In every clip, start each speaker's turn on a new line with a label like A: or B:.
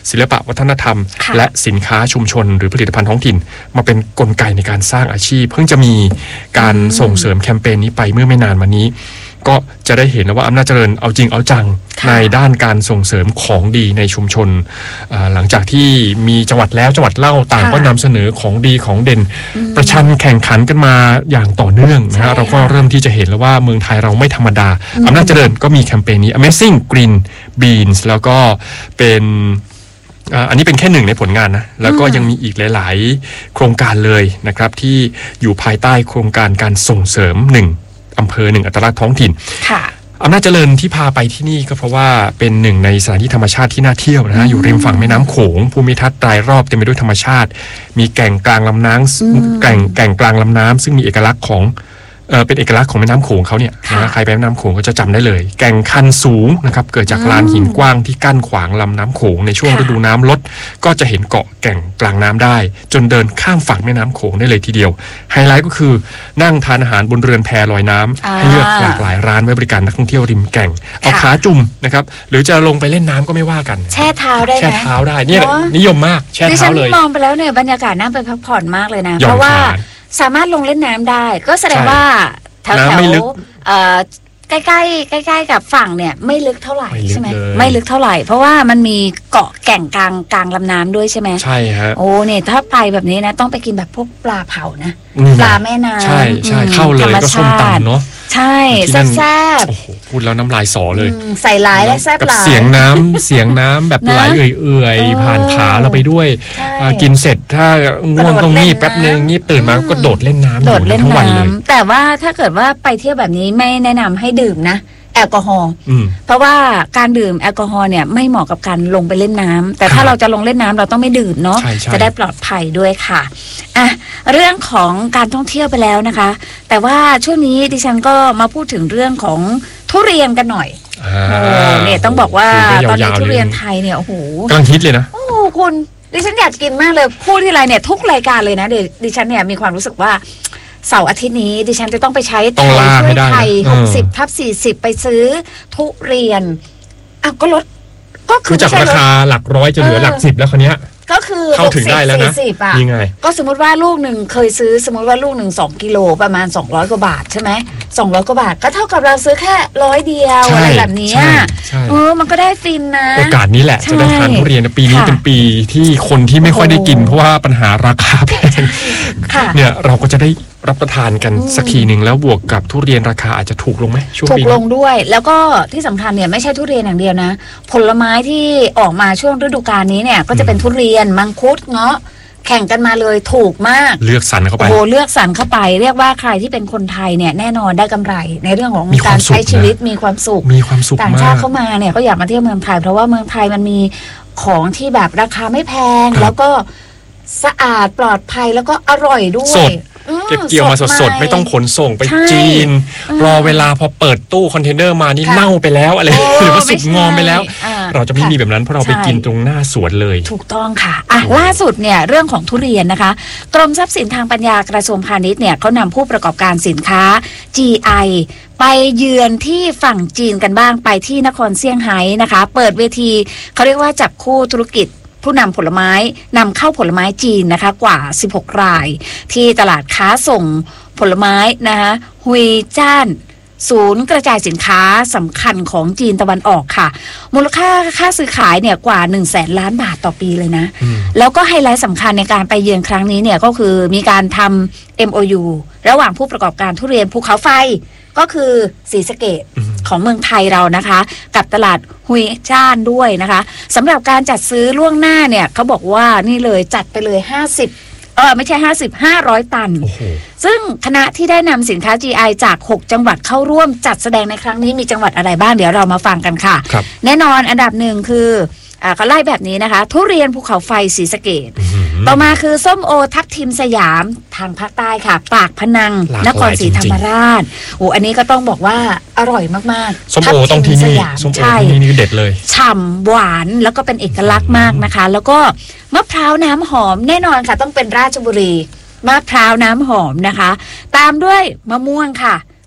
A: ศิลปะวัฒนธรรมและสินค้าชุมชนหรือผลิตภัณฑ์ท้องถิ่นมาเป็นกลไกในการสร้างอาชีพเพิ่งจะมีการส่งเสริมแคมเปญนี้ไปเมื่อไม่นานมานี้ก็จะได้เห็นว่าอำนาจเจริญเอาจริงเอาจังในด้านการส่งเสริมของดีในชุมชนหลังจากที่มีจังหวัดแล้วจังหวัดเล่าต่างก็นำเสนอของดีของเด่นประชันแข่งขันกันมาอย่างต่อเนื่องนะฮะเราก็เริ่มที่จะเห็นแล้วว่าเมืองไทยเราไม่ธรรมดาอำนาจเจริญก็มีแคมเปญนี้ Amazing Green Beans แล้วก็เป็นอันนี้เป็นแค่หนึ่งในผลงานนะแล้วก็ยังมีอีกหลายๆโครงการเลยนะครับที่อยู่ภายใต้โครงการการส่งเสริม1อำเภอ1อัตลักษณ์ท้องถิ่นอำนาจเจริญที่พาไปที่นี่ก็เพราะว่าเป็นหนึ่งในสถานที่ธรรมชาติที่น่าเที่ยวนะฮะอยู่ริมฝั่งแม่น้ำโขงภูมิทัศน์รายรอบเต็มไปด้วยธรรมชาติมีแก่งกลางลำน้ำแก่งกลางลำน้ำซึ่งมีเอกลักษณ์ของเป็นเอกลักษณ์ของแม่น้ำโขงเขาเนี่ยนะใครไปแม่น้ำโขงก็จะจำได้เลยแก่งคันสูงนะครับเกิดจากลานหินกว้างที่กั้นขวางลำน้ำโขงในช่วงฤดูน้ำลดก็จะเห็นเกาะแก่งกลางน้ำได้จนเดินข้ามฝั่งแม่น้ำโขงได้เลยทีเดียวไฮไลท์ก็คือนั่งทานอาหารบนเรือนแพลอยน้ำให้เลือกหลากหลายร้านไว้บริการนักท่องเที่ยวริมแก่งเอาขาจุ่มนะครับหรือจะลงไปเล่นน้ำก็ไม่ว่ากัน
B: แช่เท้าได้ไหม
A: แช่เท้าได้เนี่ยนิยมมากแช่เท้าเลย
B: มองไปแล้วเนี่ยบรรยากาศน่าไปพักผ่อนมากเลยนะเพราะว่าสามารถลงเล่นน้ำได้ก็แสดงว่าแถวใกล้ๆกับฝั่งเนี่ยไม่ลึกเท่าไหร่ใช่ไหมไม่ลึกเท่าไหร่เพราะว่ามันมีเกาะแก่งกลางลำน้ำด้วยใช่ไหม
A: ใช่ฮะ
B: โอ้เนี่ยถ้าไปแบบนี้นะต้องไปกินแบบพวกปลาเผานะปลาแม่น้ำ
A: ใช่เข้าเลยก็ส้มตำเนาะ
B: ใช่แซ่บ
A: โอ้โหพูดแล้วน้ำลายสอเลย
B: ใส่หลายและแซ่บหลาย
A: เสียงน้ำแบบไหลเอื่อยๆผ่านขาเราไปด้วยกินเสร็จถ้าง่วงต้องงีบแป๊บนึงงีบตื่นมาก็โดดเล่นน้ำ
B: โดดเล่นน้ำแต่ว่าถ้าเกิดว่าไปเที่ยวแบบนี้ไม่แนะนำให้ดื่มนะแอลกอฮอล์เพราะว่าการดื่มแอลกอฮอล์เนี่ยไม่เหมาะกับการลงไปเล่นน้ำแต่ถ้าเราจะลงเล่นน้ำเราต้องไม่ดื่มเนาะจะได้ปลอดภัยด้วยค่ะอ่ะเรื่องของการท่องเที่ยวไปแล้วนะคะแต่ว่าช่วงนี้ดิฉันก็มาพูดถึงเรื่องของทุเรียนกันหน่อยเนี่ยต้องบอกว่าตอนนี้ทุเรียนไทยเนี่ยโอ้โห
A: กำลังฮิตเลยนะ
B: โอ้คุณดิฉันอยากกินมากเลยพูดที่ไรเนี่ยทุกรายการเลยนะดิฉันเนี่ยมีความรู้สึกว่าเสาร์อาทิตย์นี้ดิฉันจะต้องไปใช้ไทยช่วยไทย60/40ไปซื้อทุเรียนก็ลดก็
A: คือจากราคาหลักร้อยจะเหลือหลัก10แล้วคนนี้
B: ก็คือ
A: เข้าถึงได้แล้วนะ
B: ยังไงก็สมมติว่าลูกหนึ่งเคยซื้อสมมติว่าลูกหนึ่ง2 กิโลประมาณ200 กว่าบาทใช่ไหม200 กว่าบาทก็เท่ากับเราซื้อแค่100 เดียวอะไรแบบนี้มันก็ได้ฟินนะ
A: โอกาสนี้แหละจะได้ทานทุเรียนปีนี้เป็นปีที่คนที่ไม่ค่อยได้กินเพราะว่าปัญหาราคาแพงเนี่ยเราก็จะได้รับประทานกันสักทีหนึ่งแล้วบวกกับทุเรียนราคาอาจจะถูกลงไหมช่วง
B: ปีถูกลงด้วยแล้วก็ที่สำคัญเนี่ยไม่ใช่ทุเรียนอย่างเดียวนะผลไม้ที่ออกมาช่วงฤดูกาลนี้เนี่ยก็จะเป็นทุเรียนมังคุดเงาะแข่งกันมาเลยถูกมาก
A: เลือกสรรเข้าไป
B: เลือกสรรเข้าไปเรียกว่าใครที่เป็นคนไทยเนี่ยแน่นอนได้กำไรในเรื่องของการใช้ชีวิตมีความสุขต่างชาติเข้ามาเนี่ยก็อยากมาเที่ยวเมืองไทยเพราะว่าเมืองไทยมันมีของที่แบบราคาไม่แพงแล้วก็สะอาดปลอดภัยแล้วก็อร่อยด้วย
A: เก็บเกี่ยวมาสดๆไม่ต้องขนส่งไปจีนรอเวลาพอเปิดตู้คอนเทนเนอร์มานี่เน่าไปแล้วอะไรหรือว่าสุกงอมไปแล้วเราจะไม่มีแบบนั้นเพราะเราไปกินตรงหน้าสวนเลย
B: ถูกต้องค่ะล่าสุดเนี่ยเรื่องของทุเรียนนะคะกรมทรัพย์สินทางปัญญากระทรวงพาณิชย์เนี่ยเขานำผู้ประกอบการสินค้า GI ไปเยือนที่ฝั่งจีนกันบ้างไปที่นครเซี่ยงไฮ้นะคะเปิดเวทีเขาเรียกว่าจับคู่ธุรกิจผู้นำผลไม้นำเข้าผลไม้จีนนะคะกว่า16 รายที่ตลาดค้าส่งผลไม้นะคะฮุยจ้านศูนย์กระจายสินค้าสำคัญของจีนตะวันออกค่ะมูลค่าซื้อขายเนี่ยกว่า 100,000 ล้านบาทต่อปีเลยนะแล้วก็ไฮไลท์สำคัญในการไปเยือนครั้งนี้เนี่ยก็คือมีการทำ MOU ระหว่างผู้ประกอบการทุเรียนภูเขาไฟก็คือศรีสะเกษของเมืองไทยเรานะคะกับตลาดฮุยจ้านด้วยนะคะสำหรับการจัดซื้อล่วงหน้าเนี่ยเขาบอกว่านี่เลยจัดไปเลยไม่ใช่500 ตันซึ่งคณะที่ได้นำสินค้า GI จาก6 จังหวัดเข้าร่วมจัดแสดงในครั้งนี้มีจังหวัดอะไรบ้างเดี๋ยวเรามาฟังกันค่ะแน่นอนอันดับหนึ่งคือเขาไล่แบบนี้นะคะทุเรียนภูเขาไฟศรีสะเกษต่อมาคือส้มโอทับทิมสยามทางภาคใต้ค่ะปากพนังนครศรีธรรมราชอันนี้ก็ต้องบอกว่าอร่อยมาก
A: ๆส้มโอต้องที่นี่ส้มโอที่นี่เด็ดเลย
B: ฉ่ำหวานแล้วก็เป็นเอกลักษณ์มากนะคะแล้วก็มะพร้าวน้ำหอมแน่นอนค่ะต้องเป็นราชบุรีมะพร้าวน้ำหอมนะคะตามด้วยมะม่วงค่ะ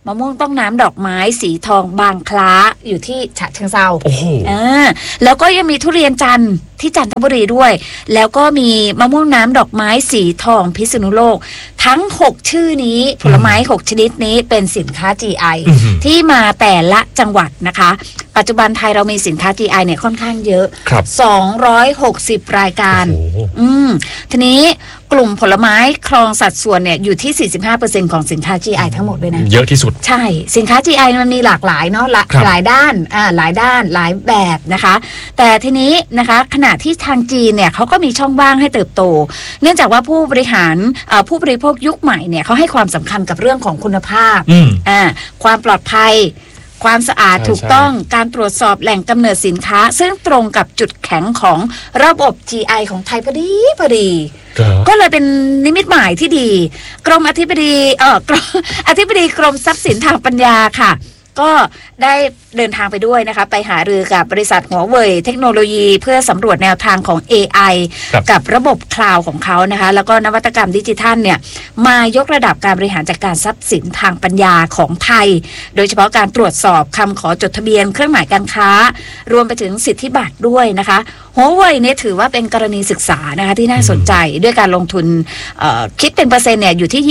B: มะม่วงต้องน้ำดอกไม้สีทองบางคล้าอยู่ที่ฉะเชิงเทรา
A: โอ้โห
B: แล้วก็ยังมีทุเรียนจันทร์ที่จันทบุรีด้วยแล้วก็มีมะม่วงน้ำดอกไม้สีทองพิษณุโลกทั้ง6ชื่อนี้ผลไม้6ชนิดนี้เป็นสินค้า GI ที่มาแต่ละจังหวัดนะคะปัจจุบันไทยเรามีสินค้า GI เนี่ยค่อนข้างเยอะ260รายการทีนี้กลุ่มผลไม้ครองสัดส่วนเนี่ยอยู่ที่ 45% ของสินค้า GI ทั้งหมดด้วยนะ
A: เยอะที่สุด
B: ใช่สินค้า GI มันมีหลากหลายเนาะหลายด้านหลายด้านหลายแบบนะคะแต่ทีนี้นะคะขณะที่ทางจีนเนี่ยเขาก็มีช่องว่างให้เติบโตเนื่องจากว่าผู้บริหารผู้บริโภคยุคใหม่เนี่ยเขาให้ความสำคัญกับเรื่องของคุณภาพความปลอดภัยความสะอาดถูกต้องการตรวจสอบแหล่งกำเนิดสินค้าซึ่งตรงกับจุดแข็งของระบบ GI ของไทยพอดีก็เลยเป็นนิมิตหมายที่ดีกรมอธิบดีกรมทรัพย์สินทางปัญญาค่ะก็ได้เดินทางไปด้วยนะคะไปหารือกับบริษัทหัวเว่ยเทคโนโลยีเพื่อสำรวจแนวทางของ AI กับระบบคลาวด์ของเขานะคะแล้วก็นวัตกรรมดิจิทัลเนี่ยมายกระดับการบริหารจัดการทรัพย์สินทางปัญญาของไทยโดยเฉพาะการตรวจสอบคำขอจดทะเบียนเครื่องหมายการค้ารวมไปถึงสิทธิบัตรด้วยนะคะหัวเว่ยเนี่ยถือว่าเป็นกรณีศึกษานะคะที่น่าสนใจด้วยการลงทุนคิดเป็นเปอร์เซ็นต์เนี่ยอยู่ที่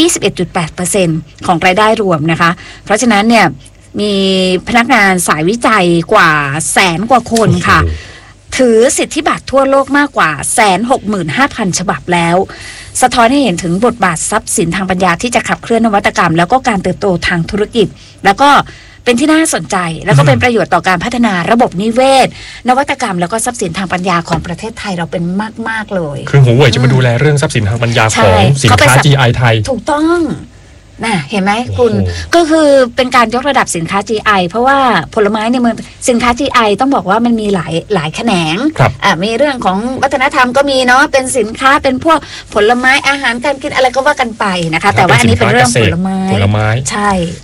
B: 21.8% ของรายได้รวมนะคะเพราะฉะนั้นเนี่ยมีพนักงานสายวิจัยกว่า100,000 กว่าคนค่ะถือสิทธิบัตรทั่วโลกมากกว่า 165,000 ฉบับแล้วสะท้อนให้เห็นถึงบทบาททรัพย์สินทางปัญญาที่จะขับเคลื่อนนวัตกรรมแล้วก็การเติบโตทางธุรกิจแล้วก็เป็นที่น่าสนใจแล้วก็เป็นประโยชน์ต่อการพัฒนาระบบนิเวศนวัตกรรมแล้วก็ทรัพย์สินทางปัญญาของประเทศไทยเราเป็นมากๆเลย
A: คือหัวเว่ยจะมาดูแลเรื่องทรัพย์สินทางปัญญาของสินค้า GI ไทย
B: ถูกต้องน่ะเห็นไหมคุณก็คือเป็นการยกระดับสินค้า GI เพราะว่าผลไม้ในเมืองสินค้า GI ต้องบอกว่ามันมีหลายแขนงมีเรื่องของวัฒนธรรมก็มีเนาะเป็นสินค้าเป็นพวกผลไม้อาหารการกินอะไรก็ว่ากันไปนะคะแต่ว่าอันนี้เป็นเรื่องผลไม้ใช่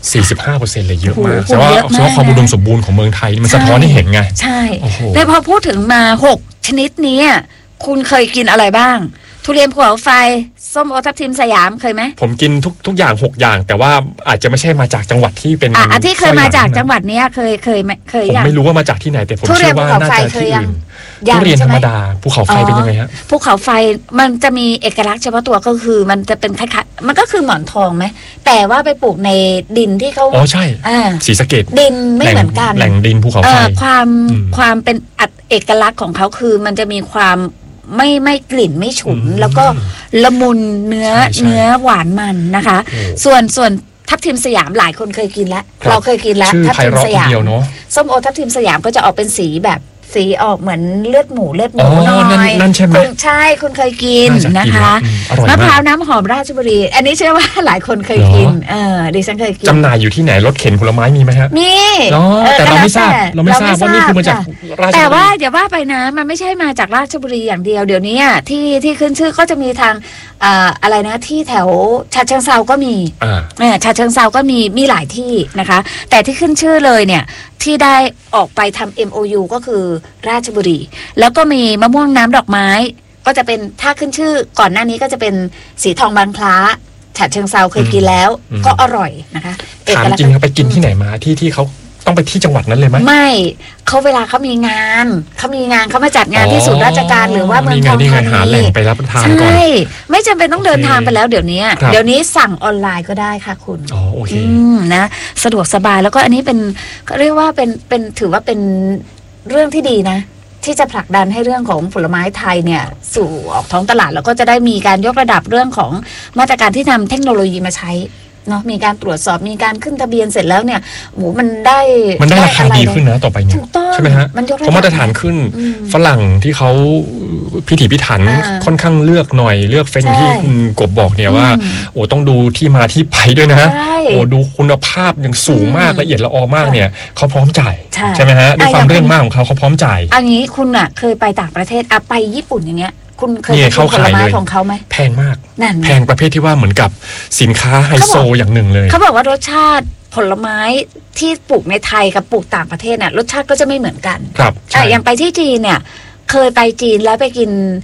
A: 45% เลยเยอะมากแต่ว่าความอุดมสมบูรณ์ของเมืองไทยมันสะท้อนให้เห็นไง
B: ใช่แต่พอพูดถึงมา6ชนิดนี้คุณเคยกินอะไรบ้างทุเรียนภูเขาไฟส้มโอทับทิมสยามเคยไหม
A: ผมกินทุกอย่าง6อย่างแต่ว่าอาจจะไม่ใช่มาจากจังหวัดที่เป็น
B: ที่เคยมาจากจังหวัดนี้เคย
A: ผมไม่รู้ว่ามาจากที่ไหนแต่ผมเชื่อว่าน่าจะที่อื่นทุเรียนธรรมดาภูเขาไฟเป็นยังไงฮะ
B: ภูเขาไฟมันจะมีเอกลักษณ์เฉพาะตัวก็คือมันจะเป็นคล้ายๆมันก็คือหมอนทองไหมแต่ว่าไปปลูกในดินที่เขา
A: ใช่ศรีสะเกษ
B: ดินไม่เหมือนกัน
A: แหล่งดินภูเขาไฟ
B: ความเป็นเอกลักษณ์ของเขาคือมันจะมีความไม่กลิ่นไม่ฉุนแล้วก็ละมุนเนื้อหวานมันนะคะส่วนทับทิมสยามหลายคนเคยกินแล้วเราเคยกินแล้วทับทิมสยามส้มโอทับทิมสยามก็จะออกเป็นสีแบบสีออกเหมือนเลือดหมูหน่อย
A: นั่นใช่ไหม
B: ใช่คุณเคยกินนะคะมะพร้าวน้ำหอมราชบุรีอันนี้เชื่อว่าหลายคนเคยกินดิฉันเคยกิน
A: จำหน่ายอยู่ที่ไหนรถเข็นผลไม้มีไหมฮะ
B: มี
A: แต่เราไม่ทราบว่านี่คือมาจากราชบุรี
B: แต่ว่าอย่าว่าไปนะมันไม่ใช่มาจากราชบุรีอย่างเดียวเดี๋ยวนี้ที่ขึ้นชื่อก็จะมีทางอะไรนะที่แถวฉะเชิงเทราก็มีฉะเชิงเทราก็มีหลายที่นะคะแต่ที่ขึ้นชื่อเลยเนี่ยที่ได้ออกไปทำ MOU ก็คือราชบุรีแล้วก็มีมะม่วงน้ำดอกไม้ก็จะเป็นถ้าขึ้นชื่อก่อนหน้านี้ก็จะเป็นสีทองบางคล้าฉะเชิงเทราเคยกินแล้วก็อร่อยนะคะ
A: ถามจริงครับไปกินที่ไหนมาที่เขาต้องไปที่จังหวัดนั้นเลยไหม
B: ไม่เขาเวลาเขามีงานเขามาจัดงานที่ศูนย์ราชการหรือว่าเมืองทองธานี
A: หาแหล่งไปรับประทานก่อน
B: ใช่ไม่จำเป็นต้องเดินทางไปแล้วเดี๋ยวนี้สั่งออนไลน์ก็ได้ค่ะคุณ
A: โอเค
B: นะสะดวกสบายแล้วก็อันนี้เป็นเรียกว่าเป็นถือว่าเป็นเรื่องที่ดีนะที่จะผลักดันให้เรื่องของผลไม้ไทยเนี่ยสู่ออกท้องตลาดแล้วก็จะได้มีการยกระดับเรื่องของมาตรการที่นำเทคโนโลยีมาใช้เนาะมีการตรวจสอบมีการขึ้นทะเบียนเสร็จแล้วเนี่ยมันได้
A: ราคาดีขึ้นนะต่อไปเนี่ยใช่ไหมฮะเพราะมาตรฐานขึ้นฝรั่งที่เขาพิถีพิถันค่อนข้างเลือกหน่อยเลือกเฟ้นที่คุณกบบอกเนี่ยว่าต้องดูที่มาที่ไปด้วยนะดูคุณภาพอย่างสูงมากละเอียดละออมากเนี่ยเขาพร้อมจ่ายใช่ไหมฮะด้วยความเรื่องมากของเขาพร้อมจ่าย
B: อันนี้คุณอ่ะเคยไปต่างประเทศไปญี่ปุ่นอย่างเงี้ยคุณเคยกินผลไม้ของเขาไหม
A: แพงมากแพงประเภทที่ว่าเหมือนกับสินค้าไฮโซอย่างหนึ่งเลย
B: เขาบอกว่ารสชาติผลไม้ที่ปลูกในไทยกับปลูกต่างประเทศเนี่ยรสชาติก็จะไม่เหมือนกัน
A: ครับ
B: อย่างไปที่จีนเนี่ยเคยไปจีนแล้วไป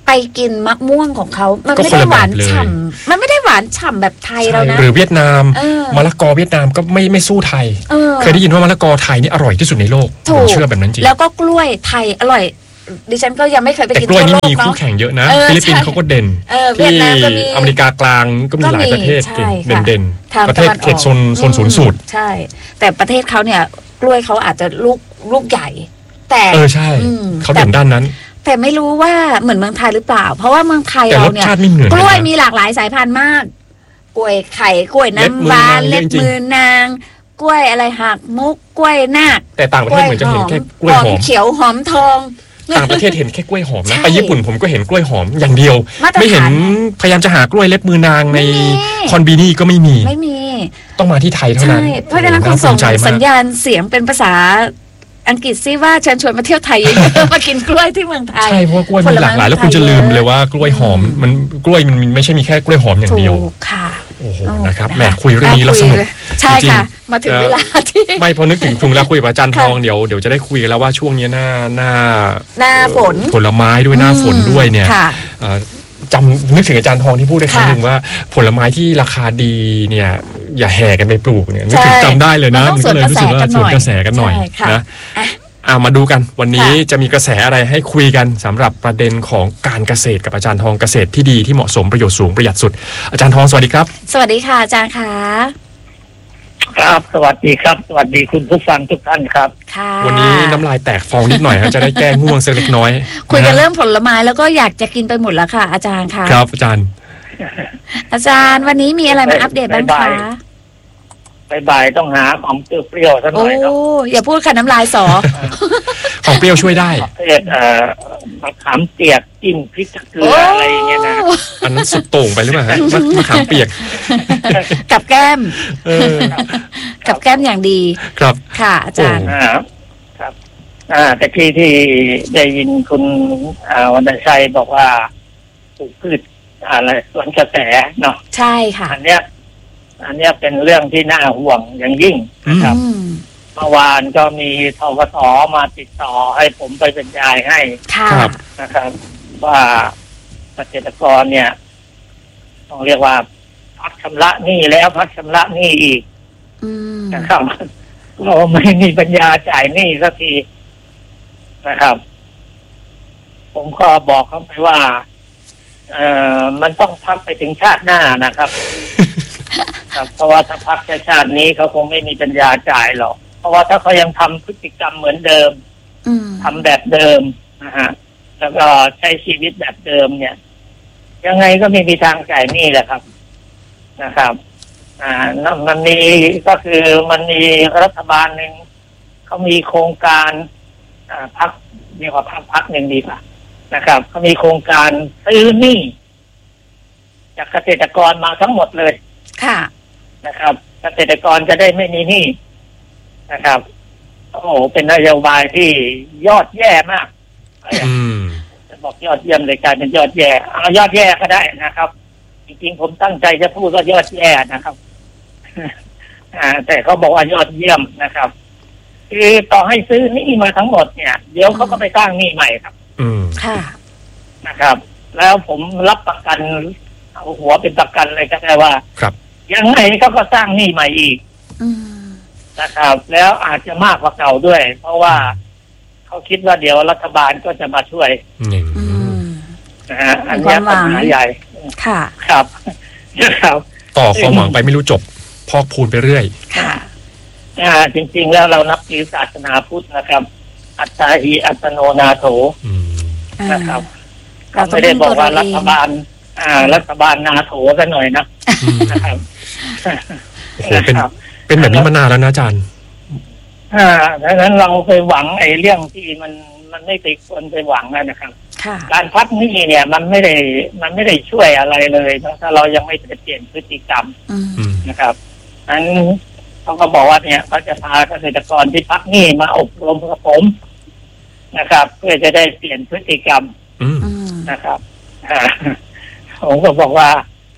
B: ไปกินมะม่วงของเขามันไม่ได้หวานฉ่ำมันไม่ได้หวานฉ่ำแบบไทยเรานะ
A: หรือเวียดนามมะละกอเวียดนามก็ไม่สู้ไทยเคยได้ยินว่ามะละกอไทยนี่อร่อยที่สุดในโลกผมเชื่อแบบนั้นจริง
B: แล้วก็กล้วยไทยอร่อยดิฉันก็ยังไม่เคยไปกิน
A: แต่กล้วยนี่มีคู่แข่งเยอะนะฟิลิปปินส์เขาก็เด่นที่อเมริกากลางก็มีหลายประเทศเด่นประเทศเขตโซนศูนย์สูตร
B: ใช่แต่ประเทศเขาเนี่ยกล้วยเขาอาจจะลูกใหญ่แต่
A: ใช่เขาเด่นด้านนั้น
B: แต่ไม่รู้ว่าเหมือนเมืองไทยหรือเปล่าเพราะว่าเมืองไทยเราเนี่ยกล้วยมีหลากหลายสายพันธุ์มากกล้วยไข่กล้วยน้ำว้าเล็บมือนางกล้วยอะไรหักมุกกล้วยนาค
A: แต่ต่างประเทศเหมือนจะเห็นแค่กล้วยหอม
B: เขียวหอมทอง
A: ต่างประเทศเห็นแค่กล้วยหอมนะไปญี่ปุ่นผมก็เห็นกล้วยหอมอย่างเดียวไม่เห็นพยายามจะหากล้วยเล็บมือนางในคอนบินี่ก็ไม่มีต้องมาที่ไทยเท่านั้น
B: เพราะฉะนั้นคุณส่งสัญญาณเสียงเป็นภาษาอังกฤษซิว่าเชิญชวนมาเที่ยวไทยมากินกล้วยที่เมืองไทย
A: ใช่เพราะกล้วยมันหลากหลายแล้วคุณจะลืมเลยว่ากล้วยหอมมันกล้วยมันไม่ใช่มีแค่กล้วยหอมอย่างเดียว
B: ค่ะ
A: โอ้โหนะครับแหมคุยเรื่องนี้เราสนุก
B: ใช่ค่ะมาถึงเวลาที่
A: ไม่พอนึกถึงคุณแล้วคุยกับอาจารย์ทองเดี๋ยวจะได้คุยกันแล้วว่าช่วงนี้หน้า
B: ฝน
A: ผลไม้ด้วยหน้าฝนด้วยเนี่ยจำนึกถึงอาจารย์ทองที่พูดได้ครั้งหนึ่งว่าผลไม้ที่ราคาดีเนี่ยอย่าแห่กันไปปลูกเนี่ยนึกถึงจำได้เลยนะมันก็เลยรู้สึกว่าสวนกระแสกันหน่อยนะมาดูกันวันนี้จะมีกระแสอะไรให้คุยกันสำหรับประเด็นของการเกษตรกับอาจารย์ทองเกษตรที่ดีที่เหมาะสมประโยชน์สูงประหยัดสุดอาจารย์ทองสวัสดีครับ
B: สวัสดีค่ะอาจารย์ค่ะ
C: ครับสวัสดีครับสวัสดีคุณผู้ฟังทุกท่านครับ
A: วันนี้น้ำลายแตกฟองนิดหน่อยครับจะได้แก้ง่วงสักเล็กน้อย
B: คุยกันเรื่องผลไม้แล้วก็อยากจะกินไปหมดแล้วค่ะอาจารย์ค่ะ
A: ครับอาจารย์
B: วันนี้มีอะไรมาอัปเดตบ้างคะ
C: บ่ายต้องหาของเปรี้ยวๆสักหน่อยเนาะ
B: อย่าพูดค่ะน้ำลายสอ
A: ของเปรี้ยวช่วยได้
C: ประเภทมะขามเปียกจิ้มพริกเกลืออะไรอย่างเงี้ยนะ
A: อันนั้นสุดโต่งไปหรือเปล่าฮะมะขามเปียก
B: กับแก้มกับแก้มอย่างดี
A: ครับ
B: ค่ะอาจารย์
C: ครับแต่ที่ได้ยินคุณวรรณชัยบอกว่าปลูกพืชอะไรสวนกระแสเนาะ
B: ใช่ค่ะ
C: อันเนี้ยเป็นเรื่องที่น่าห่วงอย่างยิ่งนะครับเมื่อวานก็มีทกส.มาติดต่อให้ผมไปบรรยายให้นะครับว่าเกษตรกรเนี่ยต้องเรียกว่าพักชำระหนี้แล้วพักชำระหนี้อีกนะครับเราไม่มีปัญญาจ่ายหนี้สักทีนะครับผมก็บอกเขาไปว่ามันต้องพักไปถึงชาติหน้านะครับครับเพราะว่าถ้าพักแค่ชาตินี้เขาคงไม่มีปัญญาจ่ายหรอกเพราะว่าถ้าเขายังทำพฤติกรรมเหมือนเดิมทำแบบเดิมนะฮะแล้วก็ใช้ชีวิตแบบเดิมเนี่ยยังไงก็ไม่มีทางจ่ายหนี้แหละครับนะครับมันมีก็คือมันมีรัฐบาลหนึ่งเขามีโครงการพักเรียกว่าพักหนึ่งดีป่ะนะครับเขามีโครงการซื้อหนี้จากเกษตรกรมาทั้งหมดเลย
B: ค่ะ
C: นะครับเกษตรกรจะได้ไม่มีหนี้นะครับโอ้โหเป็นนโยบายที่ยอดแย่มากจะบอกยอดเยี่ยมเลยกลายเป็นยอดแย่ยอดแย่ก็ได้นะครับจริงๆผมตั้งใจจะพูดว่ายอดแย่นะครับแต่เขาบอกว่ายอดเยี่ยมนะครับคือต่อให้ซื้อหนี้มาทั้งหมดเนี่ยเดี๋ยวเขาก็ไปสร้างหนี้ใหม่ครับ
B: ค่ะ
C: นะครับแล้วผมรับประกันเอาหัวเป็นประกันเลยก็ได้ว่า
A: ครับ
C: ยังไงเขาก็สร้างหนี้ใหม่อีกนะครับแล้วอาจจะมากกว่าเก่าด้วย เพราะว่าเขาคิดว่าเดี๋ยวรัฐบาลก็จะมาช่วยนะฮะอันนี้ปัญหาใหญ่
B: ค่ะ
C: ครับนะครับ
A: ต่อความหวังไปไม่รู้จบพอกพูนไปเรื่อย
B: ค่ะ
C: จริงๆแล้วเรานับถือศาสนาพุทธนะครับอัตตาหิอัตโนนาโถนะครับเราไม่ได้บอกว่ารัฐบาลนาโถกันหน่อยนะครับ
A: โอ้โหเป็นแบบนี้มานานแล้วนะอาจารย์
C: ดังนั้นเราไปหวังไอ้เรื่องที่มันไม่ไปควรไปหวังนะครับการพักหนี้เนี่ยมันไม่ได้ช่วยอะไรเลยถ้าเรายังไม่เปลี่ยนพฤติกรรมนะครับนั้นเขาก็บอกว่าเนี่ยเขาจะพาเกษตรกรที่พักหนี้มาอบรมกับผมนะครับเพื่อจะได้เปลี่ยนพฤติกรรมนะครับผมก็บอกว่า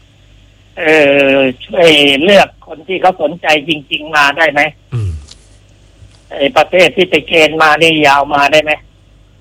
C: ช่วยเลือกคนที่เขาสนใจจริงๆมาได้ไหมประเภทที่ไปเกณฑ์มานี่ยาวมาได้ไหม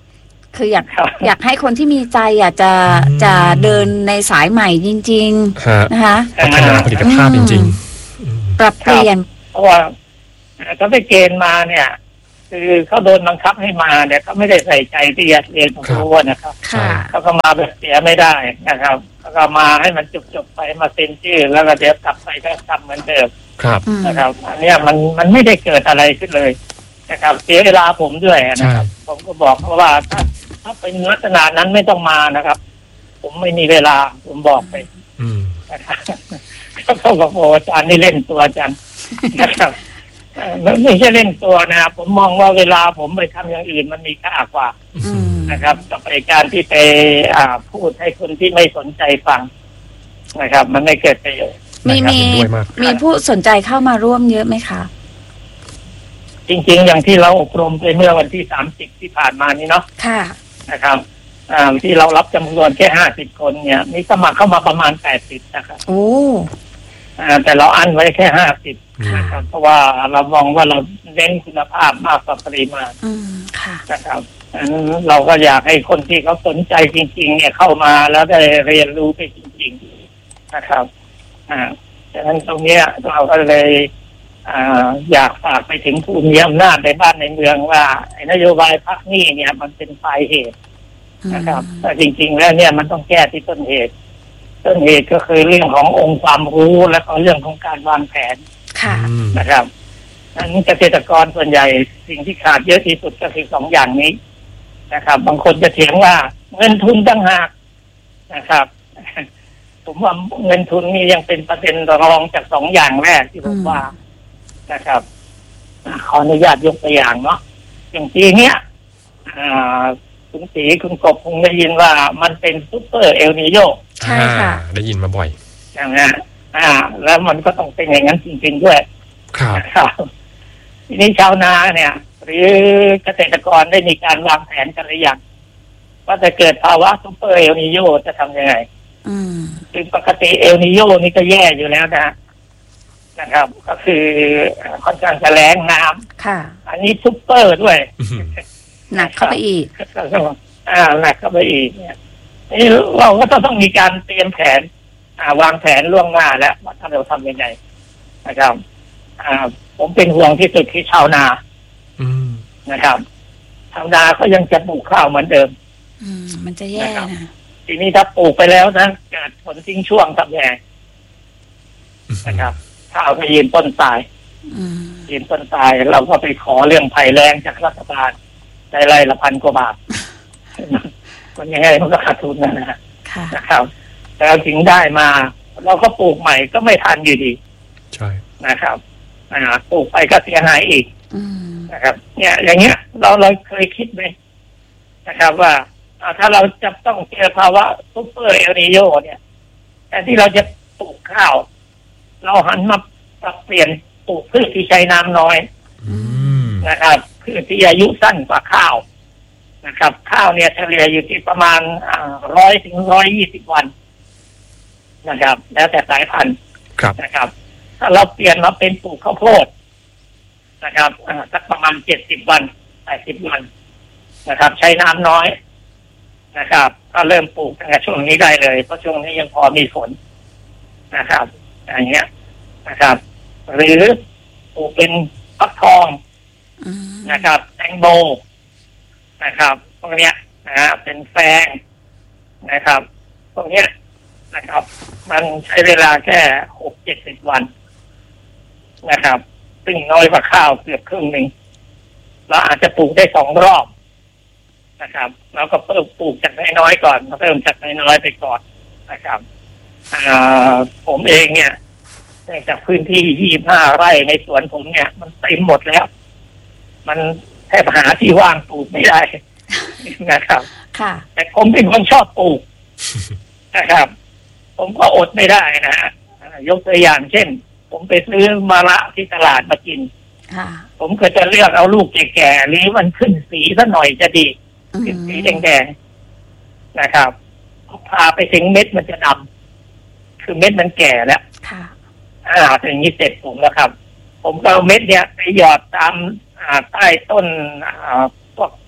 B: คืออยากให้คนที่มีใจอยากจะเดินในสายใหม่จริงๆนะคะ
A: พัฒนาผลิตภาพจริง
B: ๆปรับเปลี่ยน
C: เพราะว่าเขาไปเกณฑ์มาเนี่ยคือเขาโดนบังคับให้มาเนี่ยเขาไม่ได้ใส่ใจที่จะเรียนของเขานะครับเขาก็มาแบบเสียไม่ได้นะครับเขาก็มาให้มันจบไปมาเซ็นชื่อแล้วก็เดี๋ยวกลับไปก็ทำเหมือนเดิมนะครับอันนี้มันไม่ได้เกิดอะไรขึ้นเลยนะครับเสียเวลาผมด้วยนะครับผมก็บอกเขาว่าถ้าเป็นลักษณะนั้นไม่ต้องมานะครับผมไม่มีเวลาผมบอกไปนะครับเขาบอกโอ้อาจารย์นี่เล่นตัวอาจารย์นะครับไม่ใช่เล่นตัวนะครับผมมองว่าเวลาผมไปทำอย่างอื่นมันมีค่ากว่านะครับกับการที่ไปพูดให้คนที่ไม่สนใจฟังนะครับมันไม่เกิดประโยชน์
B: มีผู้สนใจเข้ามาร่วมเยอะไหมคะ
C: จริงๆอย่างที่เราอบรมไปเมื่อวันที่30ที่ผ่านมานี้เนาะ
B: ค่ะ
C: นะครับที่เรารับจำนวนแค่50คนเนี่ยมีสมัครเข้ามาประมาณ80นะครับ
B: โอ้
C: แต่เราอั้นไว้แค่50นะครับเพราะว่าเรามองว่าเราเน้นคุณภาพมากกว่าปริมาณ
B: ค่ะ
C: นะครับเราก็อยากให้คนที่เขาสนใจจริงๆเนี่ยเข้ามาแล้วได้เรียนรู้ไปจริงๆนะครับดังนั้นตรงนี้เราก็เลยอยากฝากไปถึงผู้มีอำนาจในบ้านในเมืองว่านโยบายพักหนี้เนี่ยมันเป็นปลายเหตุนะครับแต่จริงๆแล้วเนี่ยมันต้องแก้ที่ต้นเหตุก็คือเรื่องขององค์ความรู้และก็เรื่องของการวางแผนนะครับนั้นเกษตรกรส่วนใหญ่สิ่งที่ขาดเยอะที่สุดก็คือ2อย่างนี้นะครับบางคนจะเถียงว่าเงินทุนต่างหากนะครับผมว่าเงินทุนนี่ยังเป็นประเด็นรองจาก2อย่างแรกที่ผมว่านะครับขออนุญาตยกตัวอย่างเนาะอย่างปีเนี้ยคุณศรีคุณกบคงได้ยินว่ามันเป็นซุปเปอร์เอลนิโญ
B: ใช่ค่ะ
A: ได้ยินมาบ่อย
C: อย่างนั้นแล้วมันก็ต้องเป็นอย่างนั้นจริงๆด้วย
A: ครับ
C: ทีนี้ชาวนาเนี่ยหรือเกษตรกรได้มีการวางแผนกันหรือยังว่าจะเกิดภาวะซุปเปอร์เอลนิโญจะทำยังไงคือปกติเอลนิโญนี่ก็แย่อยู่แล้วนะครับก็คือค่อนข้างจะแล้งน้
B: ำค่ะ
C: อันนี้ซุปเปอร์ด้วย
B: หนักเข้าไปอีก
C: หนักเข้าไปอีกเนี่ยนี่เราก็ต้องมีการเตรียมแผนวางแผนล่วงหน้าแล้วว่าถ้าเราทำยังไงนะครับผมเป็นห่วงที่สุดที่ชาวนานะครับชาวนาก็ยังจะปลูกข้าวเหมือนเดิม
B: มันจะแย่นะ
C: ทีนี้ถ้าปลูกไปแล้วนะเกิดผลทิ้งช่วงทำยังไงนะครับข้าวก็ยืนต้นตายเราก็ไปขอเรื่องภัยแล้งจากรัฐบาลได้ไร่ละ1,000 กว่าบาทมันยังไงมันก็ขาดทุนนะครับแต่ถึงได้มาเราก็ปลูกใหม่ก็ไม่ทันอยู่ดี
A: ใช่
C: นะครับปลูกไปก็เสียหายอีกนะครับเนี่ยอย่างเงี้ยเราเคยคิดไหมนะครับว่าถ้าเราจะต้องเจอภาวะซุปเปอร์เอลนิโญเนี่ยแต่ที่เราจะปลูกข้าวเราหันมาปรับเปลี่ยนปลูกพืชที่ใช้น้ำน้อยนะครับพืชที่อายุสั้นกว่าข้าวนะครับข้าวเนี่ยเฉลี่ยอยู่ที่ประมาณ100 ถึง 120 วันนะครับแล้วแต่สายพันธุ์นะครับถ้าเราเปลี่ยนมาเป็นปลูกข้าวโพดนะครับสักประมาณ70 วัน80 วันนะครับใช้น้ำน้อยนะครับก็เริ่มปลูกตั้งแต่ช่วงนี้ได้เลยเพราะช่วงนี้ยังพอมีฝนนะครับอย่างเงี้ยนะครับหรือปลูกเป็นฟักทองนะครับแตงโมนะครับพวกเนี้ยเป็นแฟงนะครับพวกเนี้ยนะครับมันใช้เวลาแค่60-70 วันนะครับซึ่งน้อยกว่าข้าวเกือบครึ่งนึงเราอาจจะปลูกได้2 รอบนะครับแล้วก็เพิ่มปลูกจากน้อยๆก่อนเพิ่มจากน้อยๆไปก่อนนะครับผมเองเนี่ยจากพื้นที่25 ไร่ในสวนผมเนี่ยมันเต็มหมดแล้วมันแทบหาที่ว่างปลูกไม่ได้นะครับแต่ผมเป็นคนชอบปลูกนะครับผมก็อดไม่ได้นะยกตัวอย่างเช่นผมไปซื้อมะระที่ตลาดมากินผมก็จะเลือกเอาลูกแก่ๆหรือมันขึ้นสีสักหน่อยจะดีขึ้นสีแดงๆนะครับพาไปถึงเม็ดมันจะดำคือเม็ดมันแก่แล้วอย่างนี้เสร็จผมแล้วครับผมก็เอาเม็ดเนี้ยไปหยอดตามใต้ต้นพวก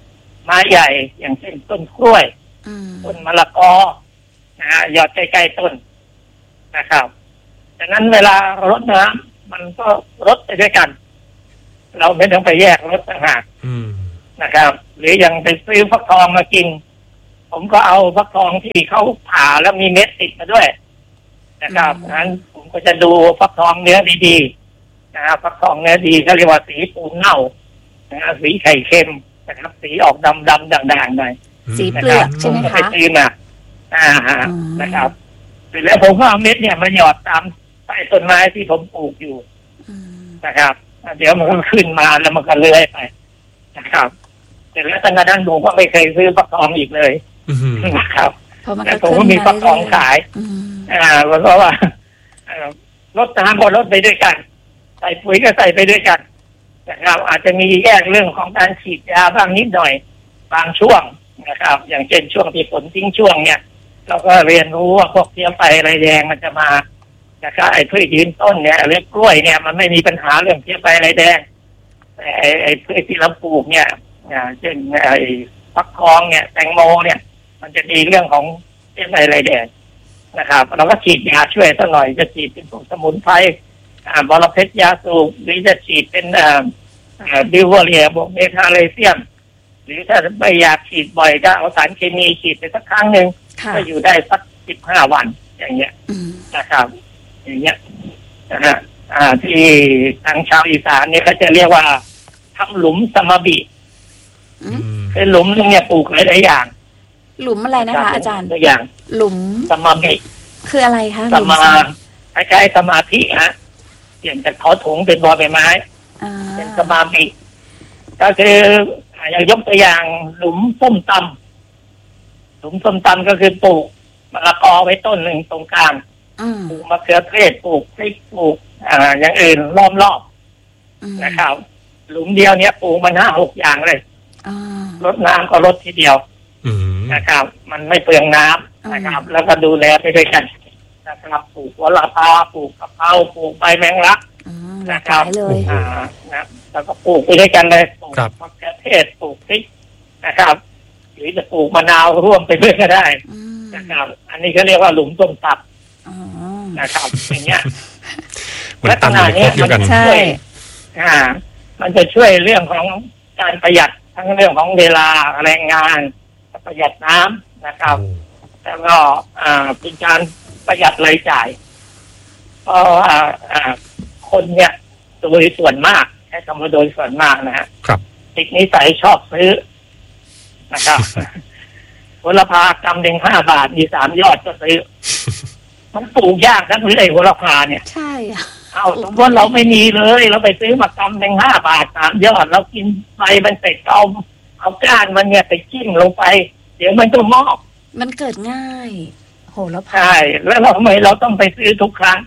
C: ไม้ใหญ่อย่างเช่นต้นกล้วยต้นมะละกอหยอดใกล้ๆต้นนะครับดังนั้นเวลารดน้ำมันก็รดไปด้วยกันเราไม่ต้องไปแยกรดต่างหากนะครับหรือยังไปซื้อฟักทองมากินผมก็เอาฟักทองที่เขาผ่าแล้วมีเม็ดติดมาด้วยนะครับงั้นผมก็จะดูฟักทองเนื้อดีๆนะครับฟักทองเนื้อดีเขาเรียกว่าสีปูนเน่าสีไข่เค็มนะครับสีออกดำด่างๆหน่อย
B: สีเปลือกใช่ไหมคะ
C: ตีนนะครับเสร็จแล้วผมก็เอาเม็ดเนี่ยมาหยอดตามใต้ต้นไม้ที่ผมปลูกอยู่นะครับเดี๋ยวมันก็ขึ้นมาแล้วมันก็เลื้อยไปนะครับเสร็จแล้วตั้งแต่นั้นผมก็ไม่เคยซื้อฟักทองอีกเลยนะครับแล้วผมก็มีฟักทองขายเพราะว่ารถน้ำก็รถไปด้วยกันใส่ปุ๋ยก็ใส่ไปด้วยกันนะครับอาจจะมีแยกเรื่องของการฉีดยาบ้างนิดหน่อยบางช่วงนะครับอย่างเช่นช่วงที่ฝนทิ้งช่วงเนี่ยเราก็เรียนรู้ว่าพวกเพี้ยไฟไรแดงมันจะมานะครับไอ้พืชยืนต้นเนี่ยเรื่องกล้วยเนี่ยมันไม่มีปัญหาเรื่องเพี้ยไฟไรแดงแต่ไอ้พืชที่เราปลูกเนี่ยเช่นไอ้ฟักทองเนี่ยแตงโมเนี่ยมันจะมีเรื่องของเพี้ยไฟไรแดงนะครับเราก็ฉีดยาช่วยสักหน่อยจะฉีดเป็นพวกสมุนไพรบอระเพ็ดยาสูบหรือจะฉีดเป็นบิวเวอเรียบวกเมทาเลเซียมหรือถ้าไม่อยากฉีดบ่อยก็เอาสารเคมีฉีดไปสักครั้งหนึ่งก็อยู่ได้สัก15 วันอย่างเงี้ยนะครับอย่างเงี้ยนะฮะที่ทางชาวอีสานเนี่ยเขาจะเรียกว่าทำหลุมสมบิเป็นหลุมนึงเนี่ยปลูกหลายอย่าง
B: หลุมอะไรนะคะอาจารย์
C: ตัวอย่าง
B: หลุม
C: สมบิ
B: คืออะไรคะ
C: สมาคล้ายๆสมาธิฮะเปลี่ยนจากถอถุงเป็นบอใบไม้เป็นสมาบิก็คืออย่างยกตัวอย่างหลุมส้มตำหลุมส้มตำก็คือปลูกมะละกอไว้ต้นหนึ่งตรงกลางปลูกมะเขือเทศปลูกพริกปลูกอย่างอื่นรอบๆนะครับหลุมเดียวเนี้ยปลูกมัน5-6 อย่างเลยรดน้ำก็รดทีเดียวนะครับมันไม่เปลืองน้ำนะครับแล้วก็ดูแลไปด้วยกันนะครับปลูกโหระพาปลูกกะเพราปลูกใบแมงลักนะครับนะแล้วก็ปลูกไปด้วยกันเลยปลูกมะเขือเทศปลูกพริกนะครับหรือจะปลูกมะนาวร่วมไปด้วยก็ได้นะครับอันนี้เขาเรียกว่าหลุมต้นตับนะครับอย่างเงี้ย
A: ลักษณะนี้มัน
C: ช่วยมันจะช่วยเรื่องของการประหยัดทั้งเรื่องของเวลาแรงงานประหยัดน้ำนะครับแล้วก็เป็นการประหยัดรายจ่ายเพราะคนเนี่ยโดยส่วนมากใช้คำว่าโดยส่วนมากนะฮะติดนิสัยชอบซื้อนะครับโหระพากำหนึ่ง5 บาทมี3 ยอดก็ซื้อมันปลูกยากทั้งเลยโหระพาเนี่ย
B: ใช่
C: เอาสมมติเราไม่มีเลยเราไปซื้อมากำหนึ่ง5 บาท3 ยอดเรากินไปมันเสร็จเอาก้านมันเนี่ยไปจิ้มลงไปเดี๋ยวมันก็งอก
B: มันเกิดง่ายโหระพา
C: ใช่แล้วทำไมเราต้องไปซื้อทุกครั้ง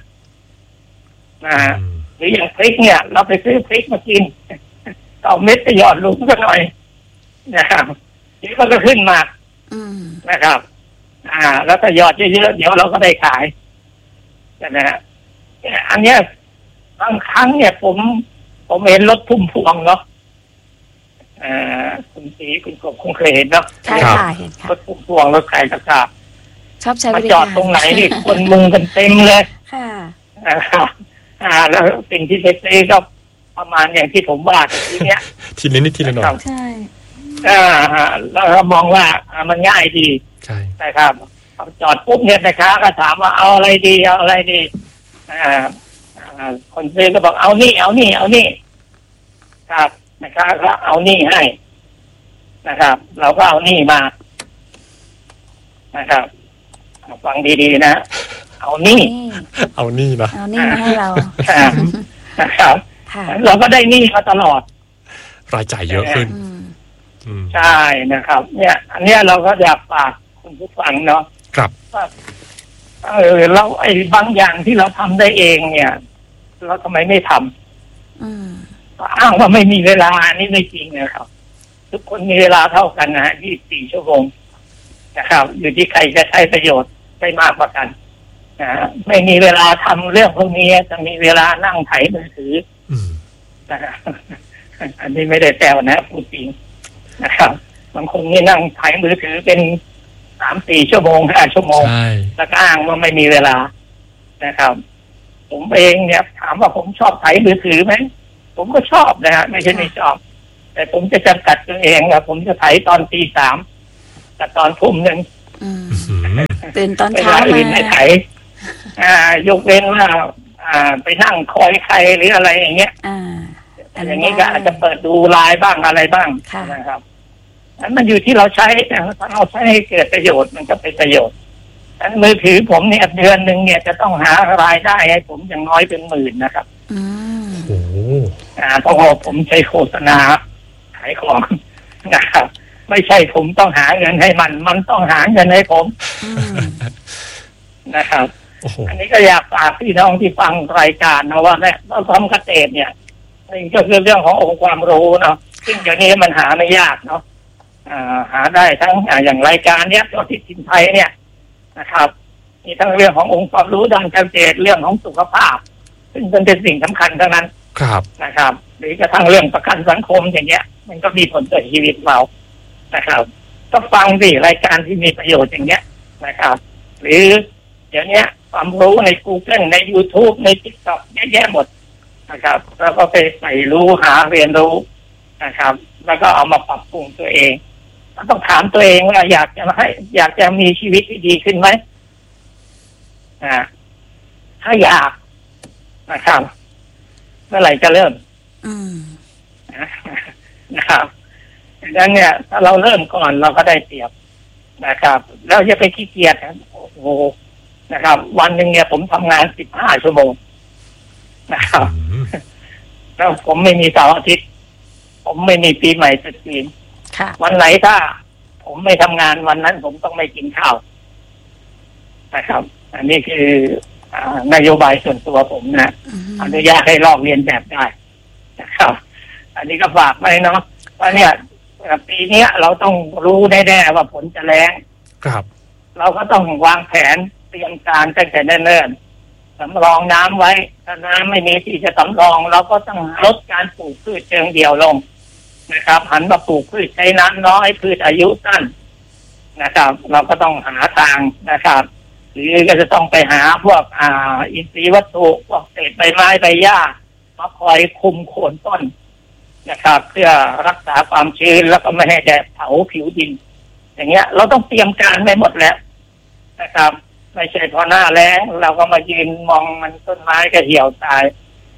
C: หรืออย่างพริกเนี่ยเราไปซื้อพริกมากินเอาเม็ดไปหยอดลงก็หน่อยนะครับนี่ก็ขึ้นมานะครับแล้วถ้าหยอดเยอะๆเดี๋ยวเราก็ได้ขายนะฮะอันเนี้ยบางครั้งเนี่ยผมเห็นรถพุ่มพวงเนาะคุณสีคุณกบคงเคยเห็นเนาะ
B: ใช่ค่ะเห็นค่ะ
C: รถพุ่มพวงรถไก่กระสาบ
B: ชอบใช้บริ
C: การมาจอดตรงไหนนี่คนมุงกันเต็มเลย
B: ค่ะ
C: แล้วสิ่งที่ไปซื้อก็ประมาณอย่างที่ผมว่าทีเนี้ย
A: ทีละนิดทีละหน่อย
B: ใช่
C: แล้วเรามองว่ามันง่ายดี
A: ใช่
C: แต่ครับจอดปุ๊บเนี่ยนะคะก็ถามว่าเอาอะไรดีเอาอะไรดีคนซื้อก็บอกเอานี่ครับนะคะก็เอานี่ให้นะครับเราก็เอานี่มานะครับฟังดีๆนะเอานี่
A: นะ
B: เอานี่มาให้เรา
C: นะครับเราก็ได้นี่มาตลอด
A: รายจ่ายเยอะขึ้น
C: ใช่นะครับเนี่ยอันเนี้ยเราก็อยากฝากคุณผู้ฟังเนาะ
A: ครับ
C: เราไอ้บางอย่างที่เราทำได้เองเนี่ยเราทำไมไม่ทำอ้างว่าไม่มีเวลานี่ไม่จริงนะครับทุกคนมีเวลาเท่ากันนะ24 ชั่วโมงนะครับอยู่ที่ใครจะใช้ประโยชน์ได้มากกว่ากันไม่มีเวลาทำเรื่องพวกนี้จะมีเวลานั่งไถมือถือนะครับอันนี้ไม่ได้แซวนะพูดจริงนะครับบางคนนี่นั่งถ่ายมือถือเป็น3-4 ชั่วโมง5 ชั่วโมงแล้วก็อ้างว่าไม่มีเวลานะครับผมเองเนี่ยถามว่าผมชอบถ่ายมือถือไหมผมก็ชอบนะฮะไม่ใช่ไม่ชอบแต่ผมจะจำกัดตัวเองว่าผมจะถ่ายตอนตี 3กับตอนทุ่มนึง
B: ตื่นตอนเช้ามา
C: ไม่ถ่ายยกเว้นว่าไปนั่งคอยใครหรืออะไรอย่างเงี้ยอย่างนี้ก็อาจจะเปิดดูไลน์บ้างอะไรบ้างนะครับนั้นมันอยู่ที่เราใช้ถ้าเราใช้ให้เกิดประโยชน์มันก็เป็นประโยชน์นั้นมือถือผมเนี่ยเดือนนึงเนี่ยจะต้องหารายได้ให้ผมอย่างน้อยเป็นหมื่นนะครับเพราะว่าผมใช้โฆษณาขายของนะครับไม่ใช่ผมต้องหาเงินให้มันต้องหาเงินให้ผมนะครับอันนี้ก็อยากฝากพี่น้องที่ฟังรายการนะว่าเนี่ยเราทำเกษตรเนี่ยนี่ก็คือเรื่องขององค์ความรู้เนาะซึ่งอย่างนี้มันหาไม่ยากเนาะหาได้ทั้งอย่างรายการเนี้ยตัวที่ทินไทยเนี่ยนะครับมีทั้งเรื่องขององค์ความรู้ด้านเกษตรเรื่องของสุขภาพซึ่งเป็นสิ่งสำคัญทั้งนั้น
A: ครับ
C: นะครับหรือกระทั่งเรื่องประกันสังคมอย่างเงี้ยมันก็มีผลต่อชีวิตเรานะครับก็ฟังสิรายการที่มีประโยชน์อย่างเงี้ยนะครับหรือเดี๋ยวนี้ความรู้ใน Google ใน YouTube ใน TikTok เยอะแยะหมดนะครับแล้วก็ไปใส่รู้หาเรียนรู้นะครับแล้วก็เอามาปรับปรุงตัวเองต้องถามตัวเองว่าอยากจะมีชีวิตที่ดีขึ้นไหมถ้าอยากนะครับเมื่อไหร่จะเริ่มนะครับดังนั้นเนี่ยถ้าเราเริ่มก่อนเราก็ได้เปรียบนะครับแล้วอย่าไปขี้เกียจโอ้โหนะครับวันหนึ่งเนี่ยผมทำงาน15 ชั่วโมงนะครับแล้วผมไม่มีเสาร์อาทิตย์ผมไม่มีปีใหม่ตรุษจีนวันไหนถ้าผมไม่ทำงานวันนั้นผมต้องไม่กินข้าวนะครับอันนี้คือนโยบายส่วนตัวผมนะอนุญาตให้ลอกเรียนแบบได้นะครับอันนี้ก็ฝากไว้เนาะว่าเนี่ยปีนี้เราต้องรู้แน่ๆว่าฝนจะแรง
A: ครับ
C: เราก็ต้องวางแผนเตรียมการตั้งแต่เนิ่นๆสำรองน้ำไว้ถ้าน้ำไม่มีที่จะสำรองเราก็ต้องลดการปลูกพืชเชิงเดี่ยวลงนะครับหันมาปลูกพืชใช้น้ำน้อยพืชอายุสั้นนะครับเราก็ต้องหาทางนะครับหรือก็จะต้องไปหาพวกอินทรีย์วัตถุพวกเศษใบไม้ใบหญ้ามาคอยคุมโคนต้นนะครับเพื่อรักษาความชื้นแล้วก็ไม่ให้แดดเผาผิวดินอย่างเงี้ยเราต้องเตรียมการไว้หมดแล้วนะครับไม่ใช่พอหน้าแล้งเราก็มายืนมองมันต้นไม้ก็เหี่ยวตาย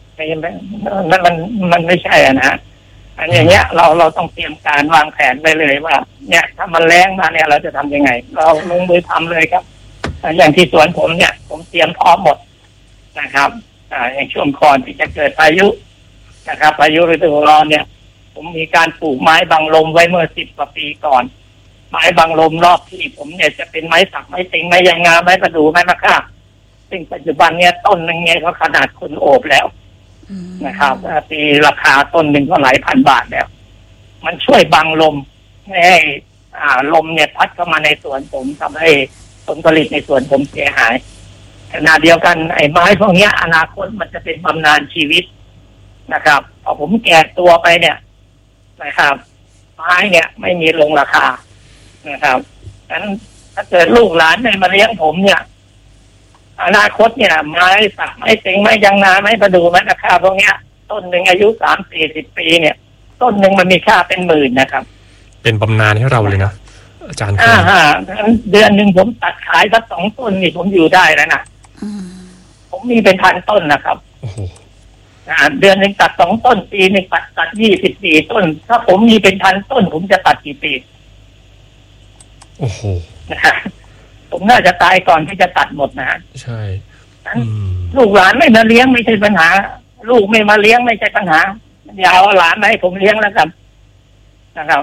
C: มันไม่ใช่นะอันอย่างเงี้ยเราต้องเตรียมการวางแผนไปเลยว่าเนี่ยถ้ามันแล้งมาเนี่ยเราจะทำยังไงเราลงมือทำเลยครับอย่างที่สวนผมเนี่ยผมเตรียมพร้อมหมดนะครับอย่างช่วงก่อนที่จะเกิดพายุนะครับพายุฤดูร้อนเนี่ยผมมีการปลูกไม้บังลมไว้เมื่อ10 กว่าปีก่อนไม้บังลมรอบที่ผมเนี่ยจะเป็นไม้สักไม้ติงไม้ยางงาไม้ประดู่ไม้มะค่าซึ่งปัจจุบันเนี่ยต้นนึงเนี่ยเขาขนาดคนโอบแล้วนะครับปีราคาต้นหนึ่งก็หลายพันบาทแล้วมันช่วยบังลมไม่ให้ลมเนี่ยพัดเข้ามาในสวนผมทำให้ผลผลิตในสวนผมเสียหายขณะเดียวกันไอ้ไม้พวกนี้อนาคตมันจะเป็นบำนาญชีวิตนะครับพอผมแก่ตัวไปเนี่ยนะครับไม้เนี่ยไม่มีลงราคานะครับงั้นถ้าเกิดลูกหลานได้มาเลี้ยงผมเนี่ยอนาคตเนี่ยไม้สักไม้เต็งไม้ยางนาไม้ประดู่ไม้ราคาพวกเนี้ยต้นหนึ่งอายุ30-40 ปีเนี่ยต้นหนึ่งมันมีค่าเป็นหมื่นนะครับ
A: เป็นบำนาญให้เราเลยนะอาจารย์
C: เดือนหนึ่งผมตัดขายสัก2 ต้นนี่ผมอยู่ได้แล้วนะผมมีเป็นพันต้นนะครับเดือนหนึ่งตัด2 ต้นปีหนึ่งตัด24 ต้นถ้าผมมีเป็นพันต้นผมจะตัดกี่ปี
A: โอ้โห
C: ผมน่าจะตายก่อนที่จะตัดหมดนะ
A: ใช่
C: ลูกหลานไม่มาเลี้ยงไม่ใช่ปัญหาลูกไม่มาเลี้ยงไม่ใช่ปัญหาอย่าเอาหลานมาให้ผมเลี้ยงแล้วกันนะครับ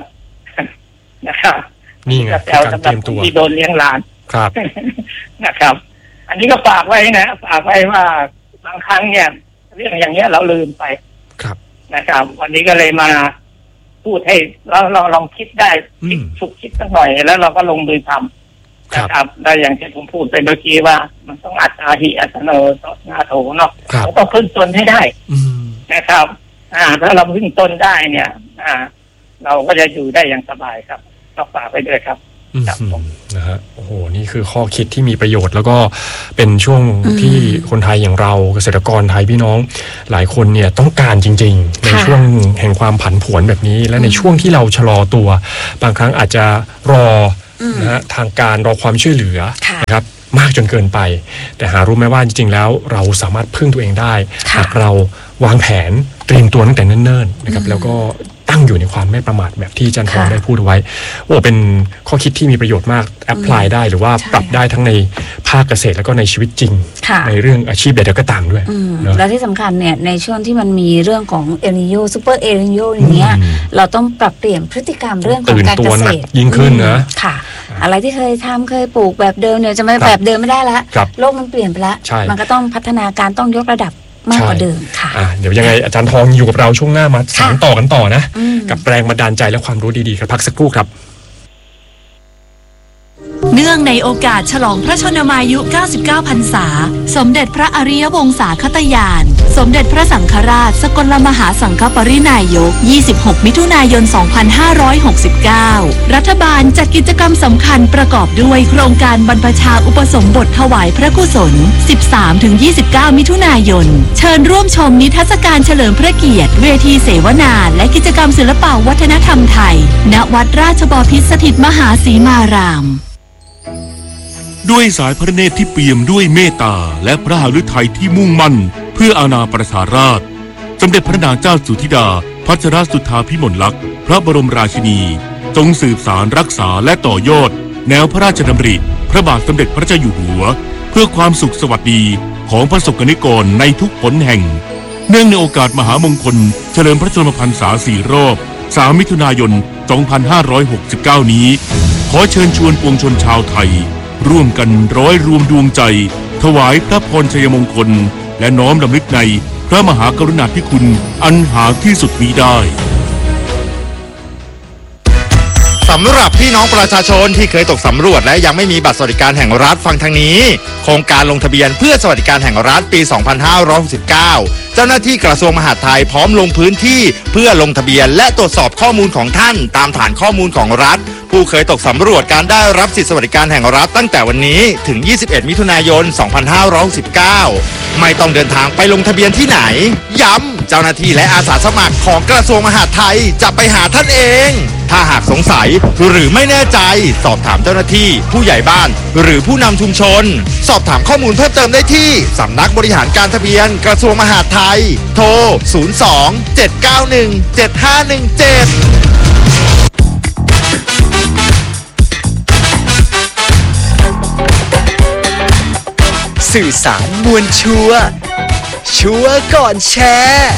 A: นี่ไงการเตรียมตัว
C: ที่โดนเลี้ยงหลาน
A: ครับ
C: นะครับอันนี้ก็ฝากไว้นะฝากไว้ว่าบางครั้งเนี่ยเรื่องอย่างเงี้ยเราลืมไป
A: ครับ
C: นะครับวันนี้ก็เลยมาพูดให้เราลองคิดได้ฉุกคิดสักหน่อยแล้วเราก็ลงมือทำนะครับได้อย่างที่ผมพูดไปเมื่อกี้ว่ามันต้องอัตตาหิอัตโนนาโถเนาะเราต้องพึ่งตนให้ได้นะครับถ้าเราพึ่งตนได้เนี่ยเราก็จะอยู่ได้อย่างสบายครับก็ฝากไปด้วยครับครับผม
A: นะฮะโอ้โหนี่คือข้อคิดที่มีประโยชน์แล้วก็เป็นช่วงที่คนไทยอย่างเราเกษตรกรไทยพี่น้องหลายคนเนี่ยต้องการจริงๆในช่วงแห่งความผันผวนแบบนี้และในช่วงที่เราชะลอตัวบางครั้งอาจจะรอนะฮะทางการรอความช่วยเหลือนะครับมากจนเกินไปแต่หารู้ไหมว่าจริงๆแล้วเราสามารถพึ่งตัวเองได้หากเราวางแผนเตรียมตัวตั้งแต่เนิ่นๆนะครับแล้วก็ตั้งอยู่ในความไม่ประมาทแบบที่อาจารย์ทองได้พูดไว้โอ้เป็นข้อคิดที่มีประโยชน์มากแอพพลายได้หรือว่าปรับได้ทั้งในภาคเกษตรแล้วก็ในชีวิตจริงในเรื่องอาชีพใดๆก็ตามด้วย
B: และที่สำคัญเนี่ยในช่วงที่มันมีเรื่องของเอลนิโญซูเปอร์เอลนิโญอย่างเงี้ยเราต้องปรับเปลี่ยนพฤติกรรมเรื่องของการเกษตร
A: ยิ่งขึ้นนะ
B: ค่ะอะไรที่เคยทำเคยปลูกแบบเดิมเนี่ยจะไม่แบบเดิมไม่ได้ละโลกมันเปลี่ยนไปแล้วมันก็ต้องพัฒนาการต้องยกระดับมากกว่าเดิมค่ะ
A: เดี๋ยวยังไงอาจารย์ทองอยู่กับเราช่วงหน้ามาสานต่อกันต่อนะกับแรงบันดาลใจและความรู้ดีๆครับพักสักครู่ครับ
D: เนื่องในโอกาสฉลองพระชนมายุ 99 พรรษาสมเด็จพระอริยวงศาคตญาณสมเด็จพระสังฆราชสกลมหาสังฆปรินายก 26 มิถุนายน 2569 รัฐบาลจัดกิจกรรมสำคัญประกอบด้วยโครงการบรรพชาอุปสมบทถวายพระกุศล 13-29 มิถุนายนเชิญร่วมชมนิทรรศการเฉลิมพระเกียรติเวทีเสวนาและกิจกรรมศิลปวัฒนธรรมไทยณวัดราชบพิตรสถิตมหาสีมาราม
E: ด้วยสายพระเนตรที่เปี่ยมด้วยเมตตาและพระหฤทัยที่มุ่งมั่นเพื่ออาณาประชาราษฎร์สมเด็จพระนางเจ้าสุธิดาพัชรสุทธาภิมลลักษณ์พระบรมราชินีทรงสืบสารรักษาและต่อยอดแนวพระราชดำริพระบาทสมเด็จพระเจ้าอยู่หัวเพื่อความสุขสวัสดีของประสบกนิกรในทุกหนแห่งเนื่องในโอกาสมหามงคลเฉลิมพระชนมพรรษา4 รอบ 3 มิถุนายน 2569 นี้ขอเชิญชวนปวงชนชาวไทยร่วมกันร้อยรวมดวงใจถวายพระพรชัยมงคลและน้อมรำลึกในพระมหากรุณาธิคุณอันหาที่สุดมิได้
F: สำหรับพี่น้องประชาชนที่เคยตกสำรวจและยังไม่มีบัตรสวัสดิการแห่งรัฐฟังทางนี้โครงการลงทะเบียนเพื่อสวัสดิการแห่งรัฐปี 2569 เจ้าหน้าที่กระทรวงมหาดไทยพร้อมลงพื้นที่เพื่อลงทะเบียนและตรวจสอบข้อมูลของท่านตามฐานข้อมูลของรัฐผู้เคยตกสำรวจการได้รับสิทธิสวัสดิการแห่งรัฐตั้งแต่วันนี้ถึง 21 มิถุนายน 2569 ไม่ต้องเดินทางไปลงทะเบียนที่ไหนย้ำเจ้าหน้าที่และอาสาสมัครของกระทรวงมหาดไทยจะไปหาท่านเองถ้าหากสงสัยหรือไม่แน่ใจสอบถามเจ้าหน้าที่ผู้ใหญ่บ้านหรือผู้นำชุมชนสอบถามข้อมูลเพิ่มเติมได้ที่สำนักบริหารการทะเบียนกระทรวงมหาดไทยโทร 02-791-7517
G: สื่อสารมวลชัวร์ก่อนแชร์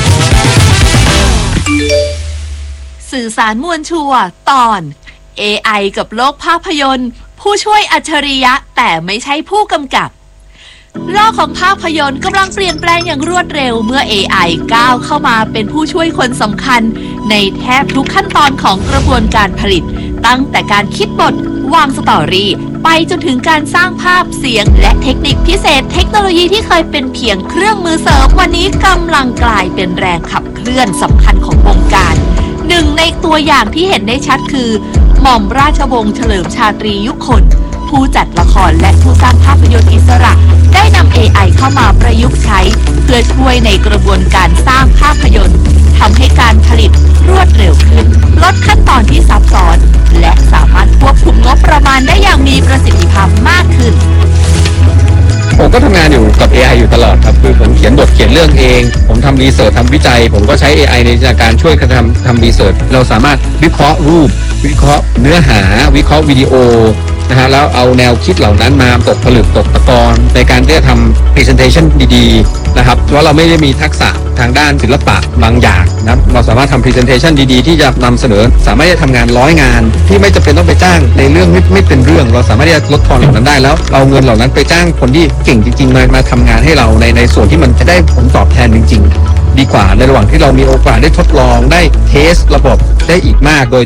D: สื่อสารมวลชัวร์ตอน AI กับโลกภาพยนตร์ผู้ช่วยอัจฉริยะแต่ไม่ใช่ผู้กำกับโลกของภาพยนตร์กำลังเปลี่ยนแปลงอย่างรวดเร็วเมื่อ AI ก้าวเข้ามาเป็นผู้ช่วยคนสำคัญในแทบทุกขั้นตอนของกระบวนการผลิตตั้งแต่การคิดบทวางสตอรี่ไปจนถึงการสร้างภาพเสียงและเทคนิคพิเศษเทคโนโลยีที่เคยเป็นเพียงเครื่องมือเสริมวันนี้กำลังกลายเป็นแรงขับเคลื่อนสำคัญของวงการหนึ่งในตัวอย่างที่เห็นได้ชัดคือหม่อมราชวงศ์เฉลิมชาตรียุคลผู้จัดละครและผู้สร้างภาพยนตร์อิสระได้นำ AI เข้ามาประยุกต์ใช้เพื่อช่วยในกระบวนการสร้างภาพยนตร์ทำให้การผลิตรวดเร็วขึ้นลดขั้นตอนที่ซับซ้อนและสามารถควบคุมงบประมาณได้อย่างมีประสิทธิภาพมากขึ้น
H: ผมก็ทำงานอยู่กับ AI อยู่ตลอดครับคือผมเขียนบทเขียนเรื่องเองผมทำรีเสิร์ชทำวิจัยผมก็ใช้ AI ในการช่วยทำรีเสิร์ชเราสามารถวิเคราะห์รูปวิเคราะห์เนื้อหาวิเคราะห์วิดีโอนะฮะแล้วเอาแนวคิดเหล่านั้นมาตกผลึกตกตะกอนในการที่จะทำ presentation ดีๆนะครับเพราะเราไม่ได้มีทักษะทางด้านศิลปะบางอย่างนะเราสามารถทำ presentation ดีๆที่จะนำเสนอสามารถจะทำงาน100 งานที่ไม่จำเป็นต้องไปจ้างในเรื่องไม่เป็นเรื่องเราสามารถที่จะลดทอนเหล่านั้นได้แล้วเอาเงินเหล่านั้นไปจ้างคนที่เก่งจริงๆมาทำงานให้เราในส่วนที่มันจะได้ผลตอบแทนจริงๆดีกว่าในระหว่างที่เรามีโอกาสได้ทดลองได้เทสระบบได้อีกมากโดยที่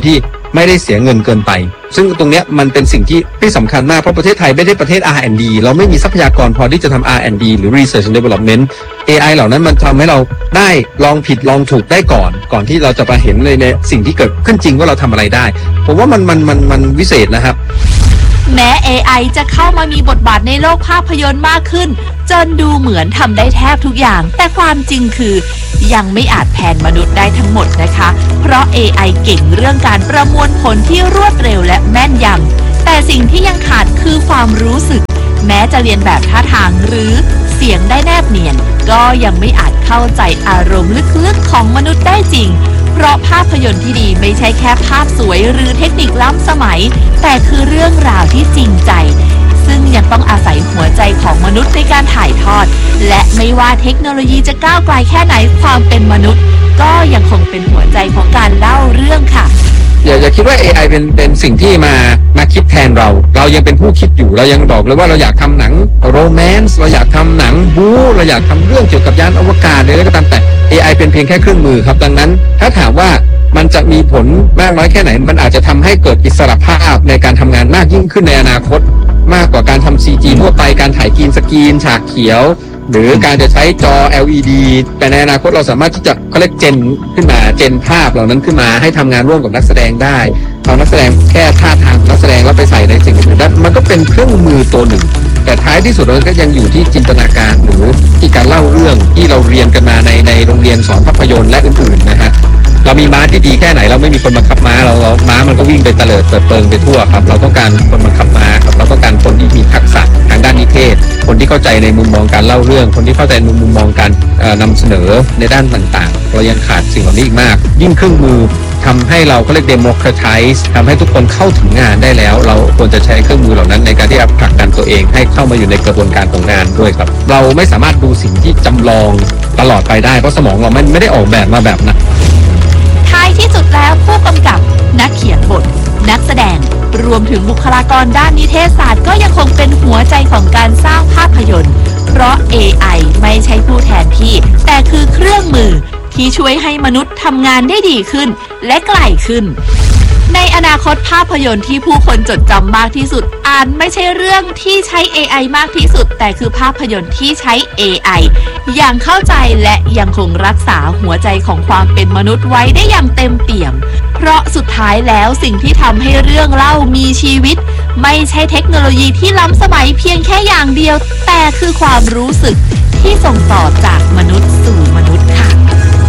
H: ไม่ได้เสียเงินเกินไปซึ่งตรงเนี้ยมันเป็นสิ่งที่สำคัญมากเพราะประเทศไทยไม่ได้ประเทศ R&D เราไม่มีทรัพยากรพอที่จะทำ R&D หรือ Research and Development AI เหล่านั้นมันทำให้เราได้ลองผิดลองถูกได้ก่อนที่เราจะมาเห็นในสิ่งที่เกิดขึ้นจริงว่าเราทำอะไรได้ผมว่ามันวิเศษนะครับ
D: แม้ AI จะเข้ามามีบทบาทในโลกภาพยนตร์มากขึ้นจนดูเหมือนทำได้แทบทุกอย่างแต่ความจริงคือยังไม่อาจแทนมนุษย์ได้ทั้งหมดนะคะเพราะ AI เก่งเรื่องการประมวลผลที่รวดเร็วและแม่นยำแต่สิ่งที่ยังขาดคือความรู้สึกแม้จะเรียนแบบท่าทางหรือเสียงได้แนบเนียนก็ยังไม่อาจเข้าใจอารมณ์ลึกๆของมนุษย์ได้จริงเพราะภาพยนตร์ที่ดีไม่ใช่แค่ภาพสวยหรือเทคนิคล้ำสมัยแต่คือเรื่องราวที่จริงใจซึ่งยังต้องอาศัยหัวใจของมนุษย์ในการถ่ายทอดและไม่ว่าเทคโนโลยีจะก้าวไกลแค่ไหนความเป็นมนุษย์ก็ยังคงเป็นหัวใจของการเล่าเรื่องค่ะ
H: อย่าคิดว่า AI เป็นสิ่งที่มาคิดแทนเรายังเป็นผู้คิดอยู่เรายังบอกเลยว่าเราอยากทำหนังโรแมนซ์เราอยากทำหนังบู๊เราอยากทำเรื่องเกี่ยวกับยานอวกาศอะไรก็ตามแต่ AI เป็นเพียงแค่เครื่องมือครับดังนั้นถ้าถามว่ามันจะมีผลมากน้อยแค่ไหนมันอาจจะทำให้เกิดอิสรภาพในการทำงานมากยิ่งขึ้นในอนาคตมากกว่าการทำ CG ทั่วไปการถ่ายกรีนสกรีนฉากเขียวหรือการจะใช้จอ LED แต่ในอนาคตเราสามารถที่จะเขาเรียกเจนภาพเหล่านั้นขึ้นมาให้ทำงานร่วมกับนักแสดงได้เอานักแสดงแค่ท่าทางนักแสดงแล้วไปใส่ในสิ่งอื่นได้มันก็เป็นเครื่องมือตัวหนึ่งแต่ท้ายที่สุดมันก็ยังอยู่ที่จินตนาการหรือที่การเล่าเรื่องที่เราเรียนกันมาในโรงเรียนสอนภาพยนตร์และอื่นๆนะฮะเรามีม้าที่ดีแค่ไหนเราไม่มีคนบังคับม้าเราม้ามันก็วิ่งไปเตลิดเปิดเปิงไปทั่วครับเราต้องการคนบังคับม้าครับเราต้องการคนที่มีทักษะทางด้านนิเทศคนที่เข้าใจในมุมมองการเล่าเรื่องคนที่เข้าใจในมุมมองการนำเสนอในด้านต่างๆเรายังขาดสิ่งเหล่านี้อีกมากยิ่งเครื่องมือทำให้เราก็เรียก democratize ทำให้ทุกคนเข้าถึงงานได้แล้วเราควรจะใช้เครื่องมือเหล่านั้นในการที่จะผลักดันตัวเองให้เข้ามาอยู่ในกระบวนการของงานด้วยครับเราไม่สามารถดูสิ่งที่จำลองตลอดไปได้เพราะสมองเราไม่ได้ออกแบบมาแบบนั้น
D: ท้ายที่สุดแล้วผู้กำกับนักเขียนบทนักแสดงรวมถึงบุคลากรด้านนิเทศศาสตร์ก็ยังคงเป็นหัวใจของการสร้างภาพยนตร์เพราะ AI ไม่ใช่ผู้แทนที่แต่คือเครื่องมือที่ช่วยให้มนุษย์ทำงานได้ดีขึ้นและไกลขึ้นในอนาคตภาพยนตร์ที่ผู้คนจดจำมากที่สุดไม่ใช่เรื่องที่ใช้ AI มากที่สุดแต่คือภาพยนตร์ที่ใช้ AI อย่างเข้าใจและยังคงรักษาหัวใจของความเป็นมนุษย์ไว้ได้อย่างเต็มเปี่ยมเพราะสุดท้ายแล้วสิ่งที่ทำให้เรื่องเล่ามีชีวิตไม่ใช่เทคโนโลยีที่ล้ำสมัยเพียงแค่อย่างเดียวแต่คือความรู้สึกที่ส่งต่อจากมนุษย์สู่มนุษย์ค่ะ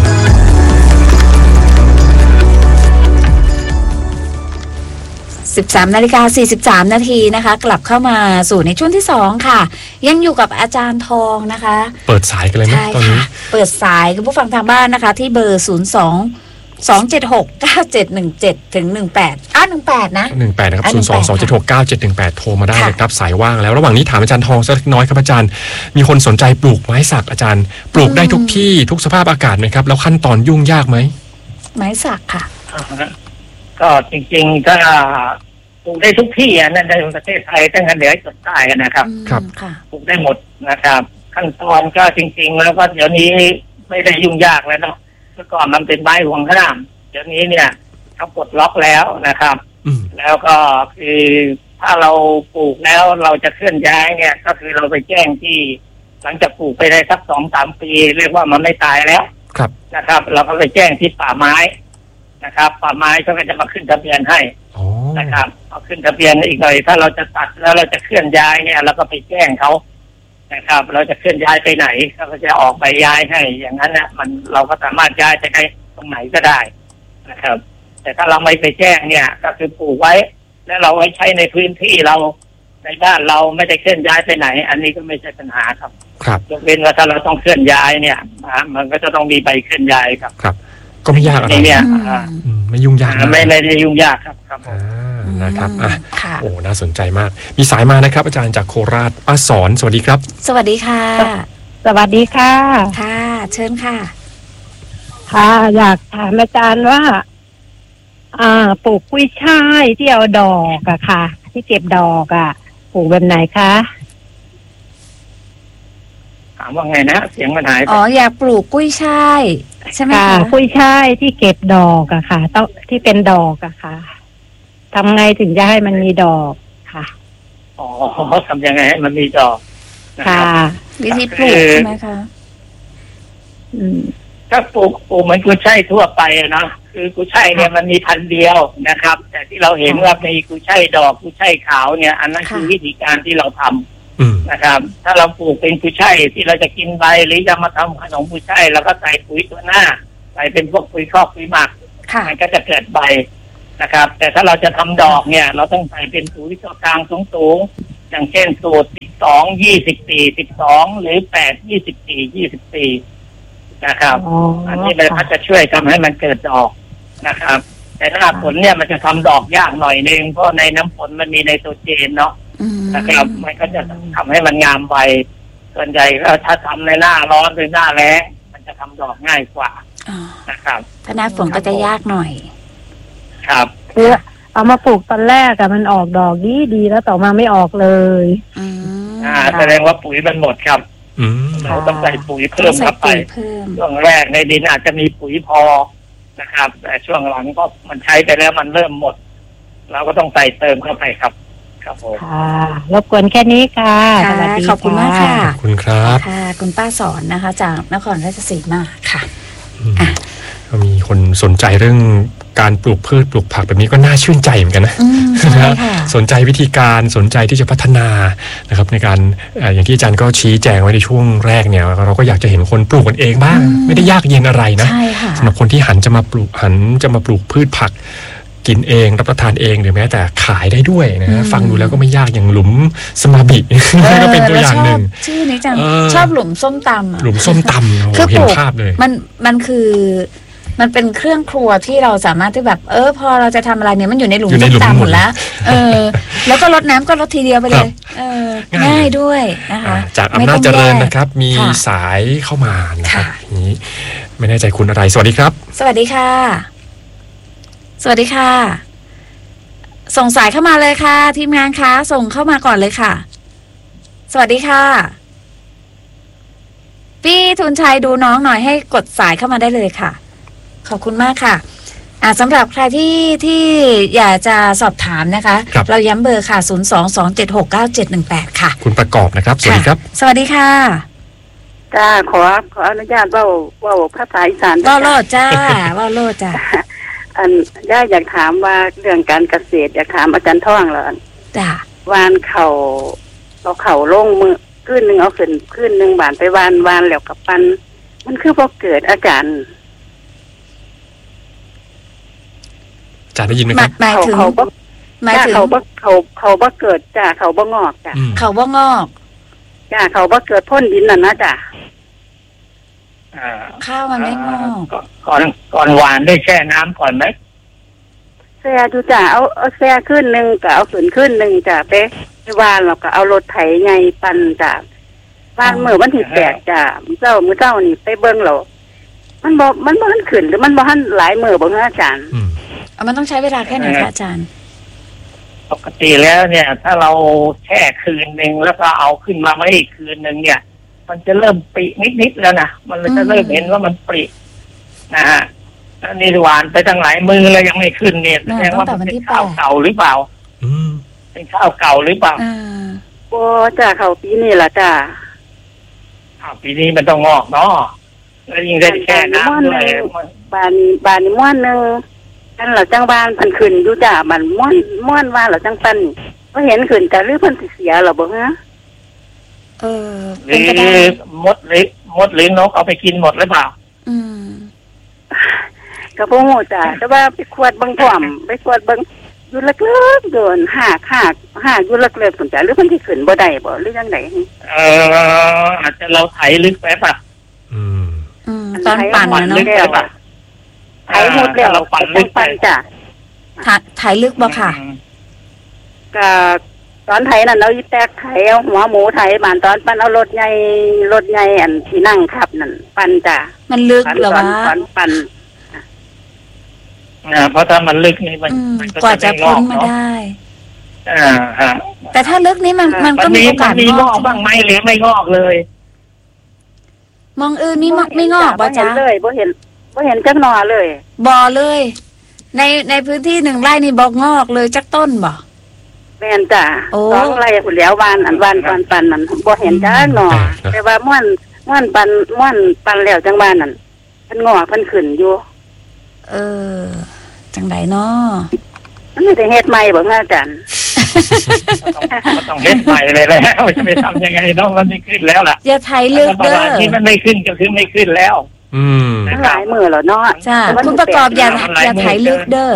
B: 13:43 นาทีนะคะกลับเข้ามาสู่ในช่วงที่2ค่ะยังอยู่กับอาจารย์ทองนะคะ
A: เปิดสายกันเลยไหมตอนนี้
B: เปิดสายกับผู้ฟังทางบ้านนะคะที่เบอร์02-276-9717ถึง18 18นะ
A: 18นะครับ02-276-9718โทรมาได้เลยครับสายว่างแล้วระหว่างนี้ถามอาจารย์ทองสักน้อยครับอาจารย์มีคนสนใจปลูกไม้สักอาจารย์ปลูกได้ทุกที่ทุกสภาพอากาศไหมครับแล้วขั้นตอนยุ่งยากไหม
B: ไม้สักค่ะ
C: ก็จริงๆก็ปลูกได้ทุกที่นั่นในประเทศไทยตั้งแต่เหนือจนใต้กันนะครับ
A: ครับ
C: ปลูกได้หมดนะครับขั้นตอนก็จริงๆแล้วก็เดี๋ยวนี้ไม่ได้ยุ่งยากแล้วเนาะเมื่อก่อนมันเป็นไม้ห่วงห้ามเดี๋ยวนี้เนี่ยเขาปลดล็อกแล้วนะครับแล้วก็คือถ้าเราปลูกแล้วเราจะเคลื่อนย้ายเนี่ยก็คือเราไปแจ้งที่หลังจากปลูกไปได้สัก 2-3 ปีเรียกว่ามันไม่ตายแล้วนะครับเราก็ไปแจ้งที่ป่าไม้นะครับป่าไม้เขาก็จะมาขึ้นทะเบียนให้นะครับเอาขึ้นทะเบียนอีกหน่อยถ้าเราจะตัดแล้วเราจะเคลื่อนย้ายเนี่ยเราก็ไปแจ้งเขานะครับเราจะเคลื่อนย้ายไปไหนเขาก็จะออกใบย้ายให้อย่างนั้นนะมันเราก็สามารถย้ายไปได้ตรงไหนก็ได้นะครับแต่ถ้าเราไม่ไปแจ้งเนี่ยก็คือปลูกไว้แล้วเราไว้ใช้ในพื้นที่เราในบ้านเราไม่ได้เคลื่อนย้ายไปไหนอันนี้ก็ไม่ใช่ปัญหาครับยกเว้นว่าถ้าเราต้องเคลื่อนย้ายเนี่ยมันก็จะต้องมีใบเคลื่อนย้ายครับ
A: ก็ไม่ยากอะไร
C: เนี่ย
A: ไม่ยุ่งยาก
C: ไม่ได้ยุ่งยากครับ
A: นะครับโอ้น่าสนใจมากมีสายมานะครับอาจารย์จากโคราชป้าสอนสวัสดีครับ
B: สวัสดีค่ะ
I: สวัสดีค่ะ
B: ค่ะเชิญค่ะ
I: ค่ะอยากถามอาจารย์ว่าปลูกกุ้ยช่ายที่เอาดอกอะค่ะที่เก็บดอกอะปลูกแบบไหนคะ
C: ถามว่าไงนะเสียงมันหาย
B: อ๋ออยากปลูกกุ้ยช่ายใช่ไหมคะ
I: กุ้ยช่ายที่เก็บดอกอะค่ะต้องที่เป็นดอกอะค่ะทำไงถึงจะให้มันมีดอกค่ะ
C: อ๋อทำยังไงให้มันมีดอก
I: ค่ะ
B: วิธีปลูกใช่ไหมคะ
C: ถ้าปลูกเหมือนกุ้ยช่ายทั่วไปนะคือกุ้ยช่ายเนี่ยมันมีพันธุ์เดียวนะครับแต่ที่เราเห็นว่ามีกุ้ยช่ายดอกกุ้ยช่ายขาวเนี่ยอันนั้นคือวิธีการที่เราทำนะครับถ้าเราปลูกเป็นกุ้ยช่ายที่เราจะกินใบหรือจะมาทำขนมกุ้ยช่ายเราก็ใส่ปุ๋ยตัวหน้าใส่เป็นพวกปุ๋ยคอกปุ๋ยหมักมันก็จะเกิดใบนะครับแต่ถ้าเราจะทำดอกเนี่ยเราต้องใส่เป็นปุ๋ยตัวกลางสูงๆอย่างเช่นสูตร12-24-12หรือ8-24-24นะครับอันนี้มันก็จะช่วยทำให้มันเกิดดอกนะครับแต่ถ้าผลเนี่ยมันจะทำดอกยากหน่อยนึงเพราะในน้ำผลมันมีไนโตรเจนเนาะนะครับมันก็จะทำให้มันงามใบส่วนใหญ่ถ้าทำในหน้าร้อนหรือหน้าแล้งมันจะทำดอกง่ายกว่านะครับ
B: ถ้าหน้าฝนก็จะยากหน่อย
C: ครับ
I: คือเอามาปลูกตอนแรกมันออกดอกดีแล้วต่อมาไม่ออกเลย
C: แสดงว่าปุ๋ยมันหมดครับเราต้องใส่ปุ๋ยเพิ่มเข้าไปช่วงแรกในดินอาจจะมีปุ๋ยพอนะครับแต่ช่วงหลังก็มันใช้ไปแล้วมันเริ่มหมดเราก็ต้องใส่เติมเข้าไปครับครับผม
I: ค่ะรบกวนแค่นี้ค่ะ
B: สวัสดีขอบคุณมากค่ะ
A: ขอบคุณครับ
B: ค่ะคุณป้าสอนนะคะจากนครราชสีมาค่ะ
A: ก็มีคนสนใจเรื่องการปลูกพืชปลูกผักแบบนี้ก็น่าชื่นใจเหมือนกันนะสนใจวิธีการสนใจที่จะพัฒนานะครับในการอย่างที่อาจารย์ก็ชี้แจงไว้ในช่วงแรกเนี่ยเราก็อยากจะเห็นคนปลูกกันเองบ้างไม่ได้ยากเย็นอะไรนะสำหรับคนที่หันจะมาปลูกพืชผักกินเองรับประทานเองหรือแม้แต่ขายได้ด้วยนะฟังดูแล้วก็ไม่ยากอย่างหลุมสมาบิก็เป็นตัวอย่างหนึ่ง
B: ชื่อนี้จังชอบหลุมส้มตำ
A: หลุมส้มตำเห็นภาพเลย
B: มันคือมันเป็นเครื่องครัวที่เราสามารถที่แบบพอเราจะทำอะไรเนี่ยมันอยู่ในหลุมส้มตำหมดแล้วแล้วก็รดน้ำก็รดทีเดียวไปเลยง่ายด้วยนะคะ
A: จากอำนาจเจริญนะครับมีสายเข้ามานะครับนี้ไม่แน่ใจคุณอะไรสวัสดีครับ
B: สวัสดีค่ะสวัสดีค่ะส่งสายเข้ามาเลยค่ะทีมงานคะส่งเข้ามาก่อนเลยค่ะสวัสดีค่ะพี่ทุนชัยดูน้องหน่อยให้กดสายเข้ามาได้เลยค่ะขอบคุณมากค่ะสำหรับใครที่อยากจะสอบถามนะคะเราย้ำเบอร์ค่ะ022769718ค่ะ
A: คุณประกอบนะครับสวัสดีครับ
B: สวัสดีค่ะ
J: จ้าขออนุญาตว่าภาษาอีสาน
B: ว่าโลดจ้าว่าโลดจ้า
J: ย่าอยากถามว่าเรื่องการเกษตรอยากถามอาจารย์ท่องเหรอ
B: จ้
J: าวานเข่าลงมือขึ้นหนึ่งเอาขึ้นหนึ่งบานไปวานแล้วกับปันมันคือพอเกิดอาการ
A: จะได้ยินไหมครับ
B: หมายถึง
J: เขาบ่เกิดจ้าเขาบ่งอกจ้า
B: เขาบ่งอก
J: จ้าเขาบ่เกิดพ่นดินน่ะนะจ้า
B: ข้าวมันไม่งอก
C: ก่อนหวานได้แช่น้ำก่อนไหม
J: แช่ดูจ้าเอาแช่ขึ้นหนึ่งกับเอาขึ้นหนึ่งจ้าไปวานเราก็เอารถไถไงปั่นจ้าวานมือวันที่8จ้ามื้อเจ้านี่ไปเบิ่งเรามันบ่ทันขึ้นหรือมันบ่ทันหลายมื้อบ่อาจารย์
B: มันต้องใช้เวลาแค่ไหนคะอาจารย์
C: ปกติแล้วเนี่ยถ้าเราแช่คืนนึงแล้วก็เอาขึ้นมาไม่อีกคืนนึงเนี่ยมันจะเริ่มปรินิดๆแล้วนะมันจะเริ่มเห็นว่ามันปรินะฮะนี่หวานไปตั้งหลายมือแล้วยังไม่ขึ้นเนี่ยแสดงว่าเป็นข้าวเก่าหรือเปล่าเป็นข้าวเก่าหรือเปล่า
J: บ่จ้าเขาปีนี้ล่ะจ้า
C: ปีนี้มันต้องงอกเนาะแล้วยิ่งได้แช่น้ำด้วย
J: บานนี้ม้วนนึงอันเราจังบ้านพันขึ้นอยู่จ้ามันม้วนว่าเราจังปันก็เห็นขึ้นแต่หรือเพิ่นสิเสียหรอบ่ฮะ
C: หรือมดหรือนกเอาไปกินหมดหรือเปล่า
J: ก็บ่ฮู้จ้าแต่ว่าไปขวดเบิ่งพร้อมไปขวดเบิ่งอยู่ลึกๆโดนหากอยู่ลึกๆพุ่นจ้าหรือเพิ่นสิขึ้นบ่ได้บ่หรือจังได๋
C: อาจจะเราไถลึกไปป่ะ
B: ตอนปั่นเนาะ
J: ไถหมดแล้ว
C: เราปั่นลึกไป
J: จ้ะ
B: ไถลึกบ่ค่ะ
J: ก็ตอนไถนั่นเราอีแตกไถเอาหัวหมูไถบานตอนปั่นเอารถใหญ่อันที่นั่งขับนั่นปั่นจ้ะ
B: มันลึกเหรอวะ
J: ตอนปั่น
C: เพราะถ้ามันลึกนี่มัน
B: กว่าจะพ้นมาได้แต่ถ้าลึกนี้มันก็มีโอกาส
C: งอกบ้างไหมหรือไม่งอกเลย
B: มองนี่ไม่งอกบ่จ้ะ
J: เลยบ่เห็นจักหน่อเลย
B: บ่เลยในพื้นที่1 ไร่นี่บอกงอกเลยจักต้นบ่
J: แม่นจ้ะ
B: โอ้
J: 2 ไร่พุ่นแล้ววานปันนั่นบ่เห็นจ้าหน่อแต่ว่าม่วนปันแล้วจังบ้านนั่นเพิ่นงอกเพิ่นขึ้นอยู่
B: จังไดเนาะ
J: มันไม่ได้เฮ็ดใหม่บ่อาจารย์
C: ก็ต้องเฮ็ดใหม่เลยแล้วจะไปทำยังไงเนาะมันไม่ขึ้นแล้วล่ะ
B: อย่าไถลึกเด้อ
C: ที่มันไม่ขึ้นก็คือไม่ขึ้นแล้ว
J: หลายมื้อแล้วเนาะ
B: จ้ะคุณประกอบอย่าไถลึกเด้อ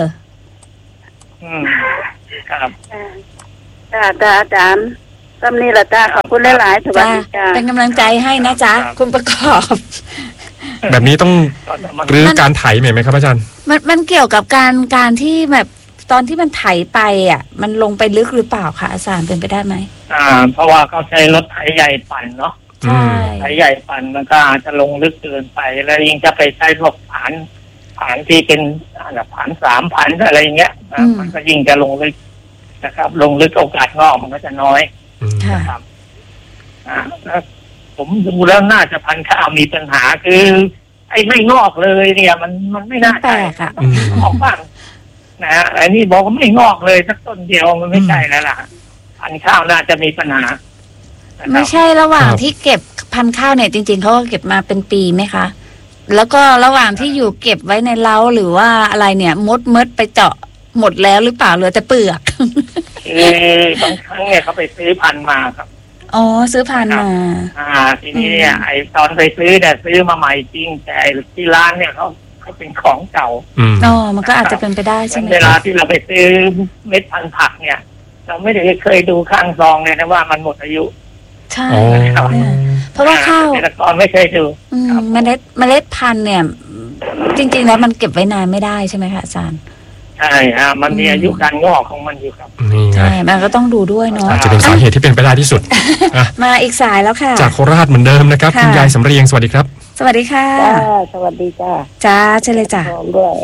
C: ครับ
J: จ้าอาจารย์ซ้ำนี้ล่ะจ้าขอบคุณหลายๆสวัสดีจ้า
B: เป็นกำลังใจให้นะจ๊ะคุณประกอบ
A: แบบนี้ต้องรื้อการไถไหมครับอาจารย์
B: มันเกี่ยวกับการที่แบบตอนที่มันไถไปอ่ะมันลงไปลึกหรือเปล่าคะอาจารย์เป็นไปได้ไหม
C: เพราะว่าเขาใช้รถไถใหญ่ปั่นเนาะ
B: ใช่
C: ไถใหญ่ปั่นมันก็อาจจะลงลึกเกินไปแล้วยิ่งจะไปใช้พวกผานที่เป็นผาน3 ผานอะไรอย่างเงี้ยมันก็ยิ่งจะลงลึกนะครับลงลึกโอกาสงอกมันก็จะน้อยนะครับแล้วผมดูแล้วน่าจะพันธุ์ข้าวมีปัญหาคือไอ้ไม่งอกเลยเนี่ยมันไม่น่า
B: แปลกอ่ะ
C: ออกบ้างนะไอ้นี่บอกว่าไม่งอกเลยสักต้นเดียวมันไม่ใช่แล้วล่ะพันธุ์ข้าวน่าจะมีปัญหา
B: ไม่ใช่ระหว่างที่เก็บพันธุ์ข้าวเนี่ยจริงๆเขาก็เก็บมาเป็นปีไหมคะแล้วก็ระหว่างที่อยู่เก็บไว้ในเล้าหรือว่าอะไรเนี่ยมดไปเจาะหมดแล้วหรือเปล่าเหลือแต่เปลือก
C: บางครั้งเนี่ยเขาไปซื้อพันธุ์มาครับ
B: อ๋อซื้อพันธุ์มา
C: ทีนี้เนี่ยไอ้ตอนไปซื้อเนี่ยซื้อมาใหม่จริงแต่ที่ร้านเนี่ยเขาเป็นของเก่า
B: มันก็อาจจะเป็นไปได้ใช่ไหม
C: เวลาที่เราไปซื้อเม็ดพันธุ์ผักเนี่ยเราไม่ได้เคยดูข้างซองเลยนะว่ามันหมดอายุ
B: ใช่เพราะว่าข้าว
C: แต่ก่อนไม่เคยดู
B: เมล็ดพันธุ์เนี่ยจริงๆแล้วมันเก็บไว้นานไม่ได้ใช่ไหมคะอาจารย์
C: ใช่มันมีอายุการงอกของมันอยู่ครับ
B: ใช่มันก็ต้องดูด้วยเนาะ
A: อาจจะเป็นสาเหตุที่เป็นไปได้ที่สุด
B: มาอีกสายแล้วค่ะ
A: จากโคราชเหมือนเดิมนะครับคุณยายสำเรียงสวัสดีครับ
B: สวัสดีค่ะ
I: สวัสดีจ้า
B: จ้าเชิญเลยจ้า
I: ด้วย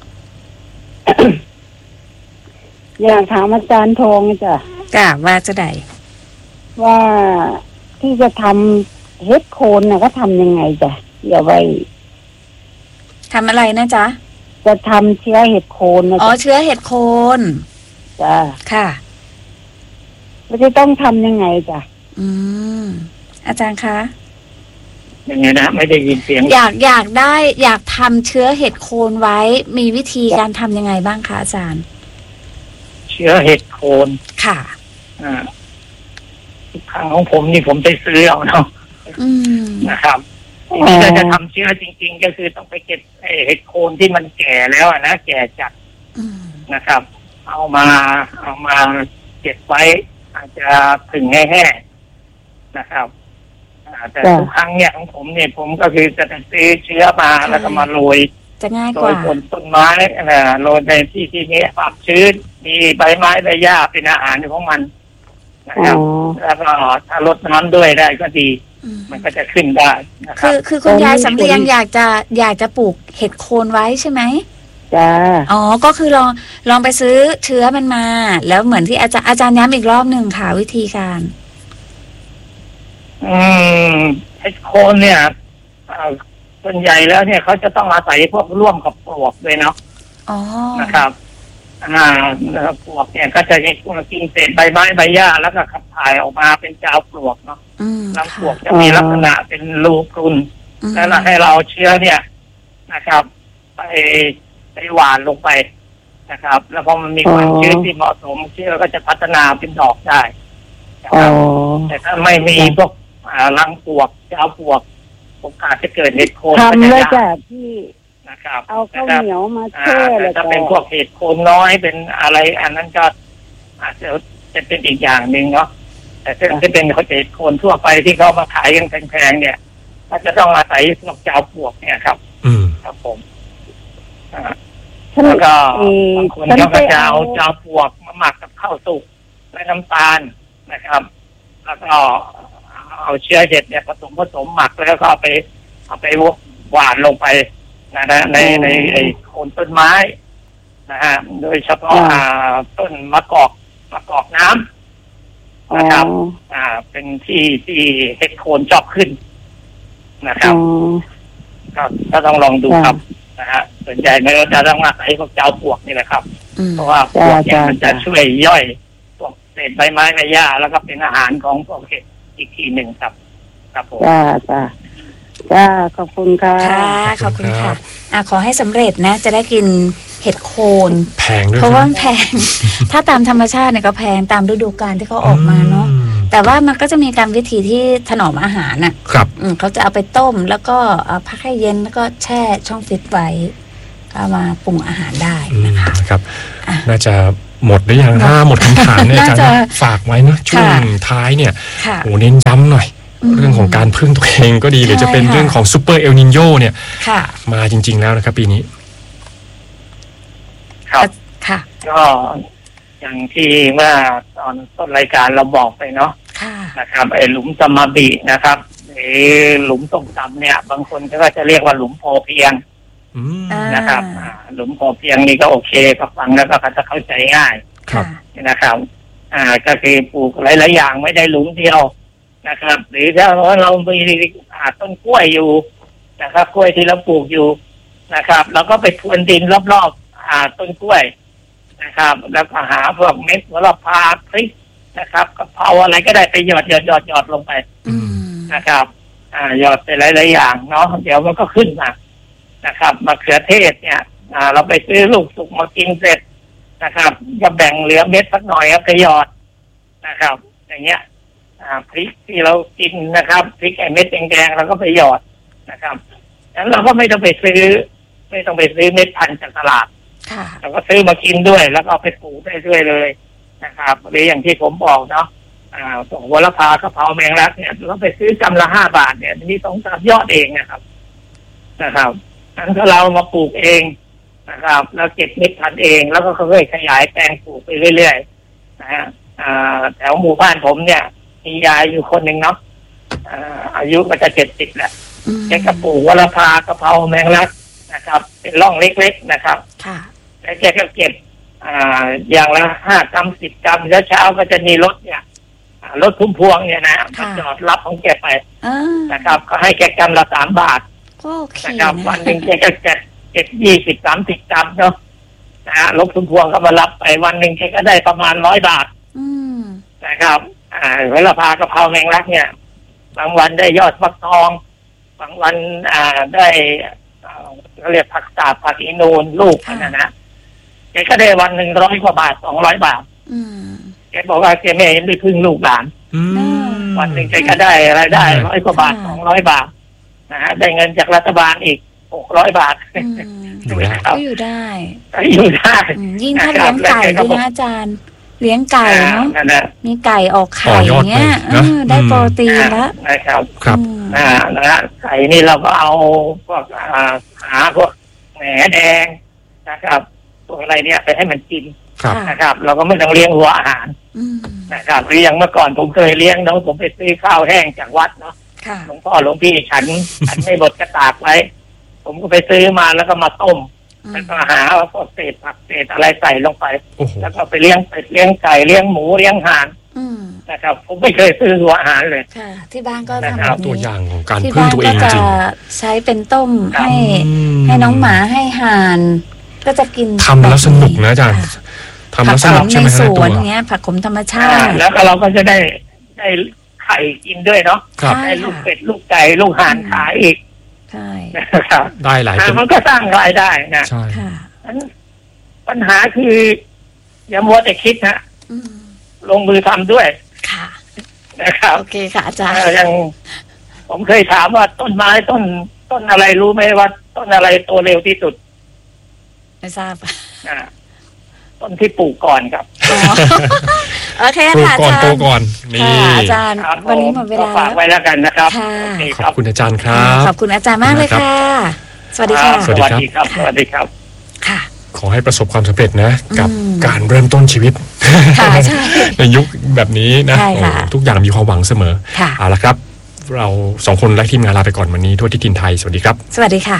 I: อยากถามอาจารย์ทองจ้ะ
B: ว่าจะได้
I: ว่าที่จะทำเฮ็ดโคนน่ะก็ทำยังไงจ้ะอย่าไว้
B: ทำอะไรนะจ๊ะ
I: จะทำเชื้อเห็ดโคน
B: อ๋อเชื้อเห็ดโคน
I: จ้ะ
B: ค่ะ
I: แล้วจะต้องทำยังไงจ้ะ
B: อาจารย์คะ
C: ยังไงนะไม่ได้ยินเสียง
B: อยากทำเชื้อเห็ดโคนไว้มีวิธีการทำยังไงบ้างคะอาจารย์
C: เชื้อเห็ดโคน
B: ค่ะ
C: ทางของผมนี่ผมไปซื้อเอาเนาะนะครับที่จะทำเชื้อจริงๆก็คือต้องไปเก็บเห็ดโคนที่มันแก่แล้วนะแก่จัดนะครับเอามาเก็บไว้อาจจะผึ่งให้แห้งนะครับแต่ทุกครั้งเนี่ยของผมเนี่ยผมก็คือจะซื้อเชื้อมาแล้วก็มาโรย
B: จะง่ายกว่า
C: โรยต้นไม้โรยในที่นี้ความชื้นมีใบไม้ใบหญ้าเป็นอาหารของมันนะครับแล้วก็ถ้ารดน้ำด้วยได้ก็ดีมันก็จะขึ้นได้นะครับ
B: คือคุณยายสำเรียงอยากจะปลูกเห็ดโคนไว้ใช่ไหม
I: จ้า
B: อ๋อก็คือลองไปซื้อเชื้อมันมาแล้วเหมือนที่อาจารย์ย้ำอีกรอบหนึ่งค่ะวิธีการ
C: เห็ดโคนเนี่ยส่วนใหญ่แล้วเนี่ยเขาจะต้องอาศัยพวกร่วมกับปลวกเลยเนาะนะครับปลวกเนี่ยก็จะกินเศษใบไม้ใบหญ้าแล้วก็ขับถ่ายออกมาเป็นจาวปลวกเนาะลำปลวกจะมีลักษณะเป็นรูพรุนแล้วให้เราเชื้อเนี่ยนะครับไปหว่านลงไปนะครับแล้วพอมันมีความชื้นที่เหมาะสมเชื้อก็จะพัฒนาเป็นดอกได้นะครับแต่ถ้าไม่มีพวกรังปลวกจาวปลวกโอกาสจะเกิดเห็ดโคน
I: ทำเลยจ้ะที่
C: นะครับ
I: เอาข้าวเหนียวมาแช่
C: แล้วจะเป็นพวกเห็ดโคนน้อยเป็นอะไรอันนั้นก็อาจจะเป็นอีกอย่างหนึ่งเนาะแต่ถ้าเป็นเห็ดโคนทั่วไปที่เขามาขายกันแพงๆเนี่ยก็จะต้องอาศัยพวกจาวปลวกเนี่ยครับครับผมแล้วก็บางคนก็จะเอาจาวปลวกมาหมักกับข้าวสุกและน้ำตาลนะครับแล้วก็เอาเชื้อเห็ดเนี่ยผสมหมักแล้วก็เอาไปหว่านลงไปในโคนต้นไม้นะฮะโดยเฉพาะต้นมะกอกน้ำนะครับเป็นที่เห็ดโคนชอบขึ้นนะครับก็ต้องลองดูครับนะฮะส่วนใหญ่เราจะต้องอาศัยพวกเจ้าปวกนี่แหละครับเพราะว่าปวกเนี่ยมันจะช่วยย่อยพวกเศษใบไม้ใบหญ้าแล้วก็เป็นอาหารของพวกเห็ดอีกทีหนึ่งครับครับผม
I: จ้าขอบคุณค่ะ
B: ขอบคุณค่ะขอให้สำเร็จนะจะได้กินเห็ดโคน
A: แพงด้วย
B: เพราะว่าแพง ถ้าตามธรรมชาติเนี่ยก็แพงตามฤดูกาลที่เขาออกมาเนาะแต่ว่ามันก็จะมีการวิธีที่ถนอมอาหารน่ะ
A: ครับ
B: เขาจะเอาไปต้มแล้วก็พักให้เย็นแล้วก็แช่ช่องฟิตไว้เอามาปรุงอาหารได้นะคะ
A: ครับน่าจะหมดหรือยังถ้าหมดคำถามเนี่ยอาจารย์ฝากไว้เนาะช่วงท้ายเนี่ยโอ้เน้นย้ำหน่อยเรื่องของการพึ่งตัวเองก็ดีหรือจะเป็นเรื่องของซูเปอร์เอลนิโญเนี่ยมาจริงๆแล้วนะครับปีนี้
C: ครับค่ะก็อย่างที่เมื่อตอนต้นรายการเราบอกไปเนาะนะครับไอ้หลุมสมาบินะครับหรือหลุมตรงต่ำเนี่ยบางคนก็จะเรียกว่าหลุมพอเพียงนะครับหลุมพอเพียงนี่ก็โอเคก็ฟังแล้วก็จะเข้าใจง่ายนะครับก็คือปลูกหลายๆอย่างไม่ได้หลุมเดียวนะครับหรือถ้าเรามีต้นกล้วยอยู่นะครับกล้วยที่เราปลูกอยู่นะครับเราก็ไปพรวนดินรอบๆต้นกล้วยนะครับแล้วก็หาพวกเม็ดหัวละพาพริกนะครับกะเพราอะไรก็ได้ไปหยอดลงไปนะครับหยอดไปหลายๆอย่างเนาะเดี๋ยวมันก็ขึ้นมานะครับมะเขือเทศเนี่ยเราไปซื้อลูกสุกมากินเสร็จนะครับจะแบ่งเหลือเม็ดสักหน่อยก็หยอดนะครับอย่างเงี้ยพริกที่เรากินนะครับพริกไอ้เม็ดแดงๆเราก็ไปหยอดนะครับงั้นเราก็ไม่ต้องไปซื้อเม็ดพันธุ์จากตลาดเราก็ซื้อมากินด้วยแล้วก็เอาไปปลูกได้ด้วยเลยนะครับหรืออย่างที่ผมบอกเนาะหัวละพากะเพราแมงลักเนี่ยเราไปซื้อกำละ5 บาทเนี่ยนี่ต้องตัดยอดเองนะครับงั้นถ้าเรามาปลูกเองนะครับแล้วเก็บเม็ดพันธุ์เองแล้วก็ค่อยๆขยายแปลงปลูกไปเรื่อยๆนะฮะแถวหมู่บ้านผมเนี่ยมียายอยู่คนหนึ่งเนาะอายุก็จะ70แล้วแกก็ปลูกหัวละพากะเพราแมงลักนะครับเป็นร่องเล็กๆนะครับแล้วแกก็เก็บอย่างละ5 กรัม 10 กรัมแล้วเช้าก็จะมีรถเนี่ยรถพุ่มพวงเนี่ยนะมาจอดรับของแกไปนะครับก็ให้แกกรัมละ3 บาทนะครับวันหนึ่งแกก็เก็บ20 30 กรัมเนาะรถพุ่มพวงก็มารับไปวันหนึ่งแกก็ได้ประมาณ100 บาทนะครับเวลาพากะเพราแมงลักเนี่ยบางวันได้ยอดฟักทองบางวันได้เขาเรียกผักกาดผักอีนูนลูกนะแกก็ได้วันหนึ่ง100 กว่าบาท200 บาทแกบอกว่าแกไม่ได้พึ่งลูกหลานวันหนึ่งแกก็ได้รายได้100 กว่าบาท200 บาทนะฮะได้เงินจากรัฐบาลอีก600 บาท
B: อยู่ได้
C: ยิ่
B: งถ้าเลี้ยงไก่ด้วยนะอาจารย์เลี้ยงไก่เนาะมีไก่ออกไข่อย่างเงี้ยได้โปรตีนแล้ว
A: ครับ
C: นะไก่นี่เราก็เอาพวกหาพวกแหนแดงนะครับพวกอะไรเนี่ยไปให้มันกินนะครับเราก็ไม่ต้องเลี้ยงหัวอาหารนะครับหรืออย่างเมื่อก่อนผมเคยเลี้ยงเนาะผมไปซื้อข้าวแห้งจากวัดเนาะหลวงพ่อหลวงพี่ฉันไม่บดกระตากไว้ผมก็ไปซื้อมาแล้วก็มาต้มแล้วก็หาพวกเศษผักเศษอะไรใส่ลงไปแล้วก็ไปเลี้ยงเป็ดเลี้ยงไก่เลี้ยงหมูเลี้ยงห่านนะครับผมไม่เคยซื้อหัวอาหารเลย
B: ค่ะที่บ้านก็ทำแบบนี้
A: ตัวอย่างของการพึ่งตัวเองจริง
B: ใช้เป็นต้มให้น้องหมาให้ห่านก็จะกิน
A: ทำแล้วสนุกนะอาจารย์ทำแล้วสนุกใช่ไหม
B: ในสวนเงี้ยผักขมธรรมชาติ
C: แล้วก็เราก็จะได้ไข่กินด้วยเนาะได้ลูกเป็ดลูกไก่ลูกห่านขายอีก
B: ใช่
C: นะครับ
A: ได้หลาย
C: มันก็สร้างรายได้นะ
A: ใช่
C: ปัญหาคืออย่ามัวแต่คิดนะลงมือทำด้วย
B: ค่ะ
C: นะครับ
B: โอเคค่ะอาจารย์
C: อย่างผมเคยถามว่าต้นไม้ต้นอะไรรู้ไหมว่าต้นอะไรโตเร็วที่สุด
B: ไม่ทราบ
C: ต้นที่ปลูกก่อนครับ
B: โอเคค่ะอาจารย์
A: โตก่อนนี่
B: อาจารย์วันนี้หมดเวลา
C: ฝากไว้แล้วกันนะครับ
A: ขอบคุณอาจารย์ครับ
B: ขอบคุณอาจารย์มากเลยค่ะสวัสดีค่ะ
C: สวัสดีครับสวัสดีครับ
B: ค่ะ
A: ขอให้ประสบความสำเร็จนะกับการเริ่มต้นชีวิตในยุคแบบนี้นะทุกอย่างมีความหวังเสมอเอาละครับเรา2 คนและทีมงานลาไปก่อนวันนี้ทั่วทิศถิ่นไทยสวัสดีครับ
B: สวัสดีค่ะ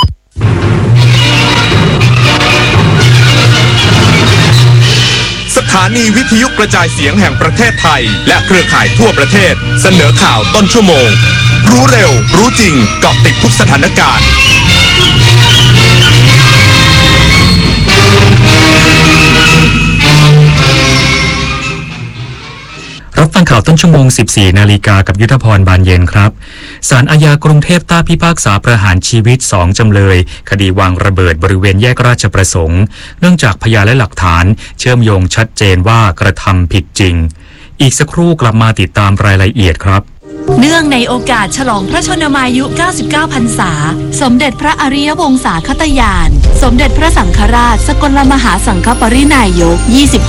K: สถานีวิทยุกระจายเสียงแห่งประเทศไทยและเครือข่ายทั่วประเทศเสนอข่าวต้นชั่วโมงรู้เร็วรู้จริงเกาะติดทุกสถานการณ์
L: รับฟังข่าวต้นชั่วโมง 14 นาฬิกากับยุทธพรบานเย็นครับศาลอาญากรุงเทพใต้พิพากษาประหารชีวิต2จำเลยคดีวางระเบิดบริเวณแยกราชประสงค์เนื่องจากพยานและหลักฐานเชื่อมโยงชัดเจนว่ากระทำผิดจริงอีกสักครู่กลับมาติดตามรายละเอียดครับ
D: เนื่องในโอกาสฉลองพระชนมายุ 99 พรรษาสมเด็จพระอริยวงศาคตยานสมเด็จพระสังฆราชสกลมหาสังฆปรินายก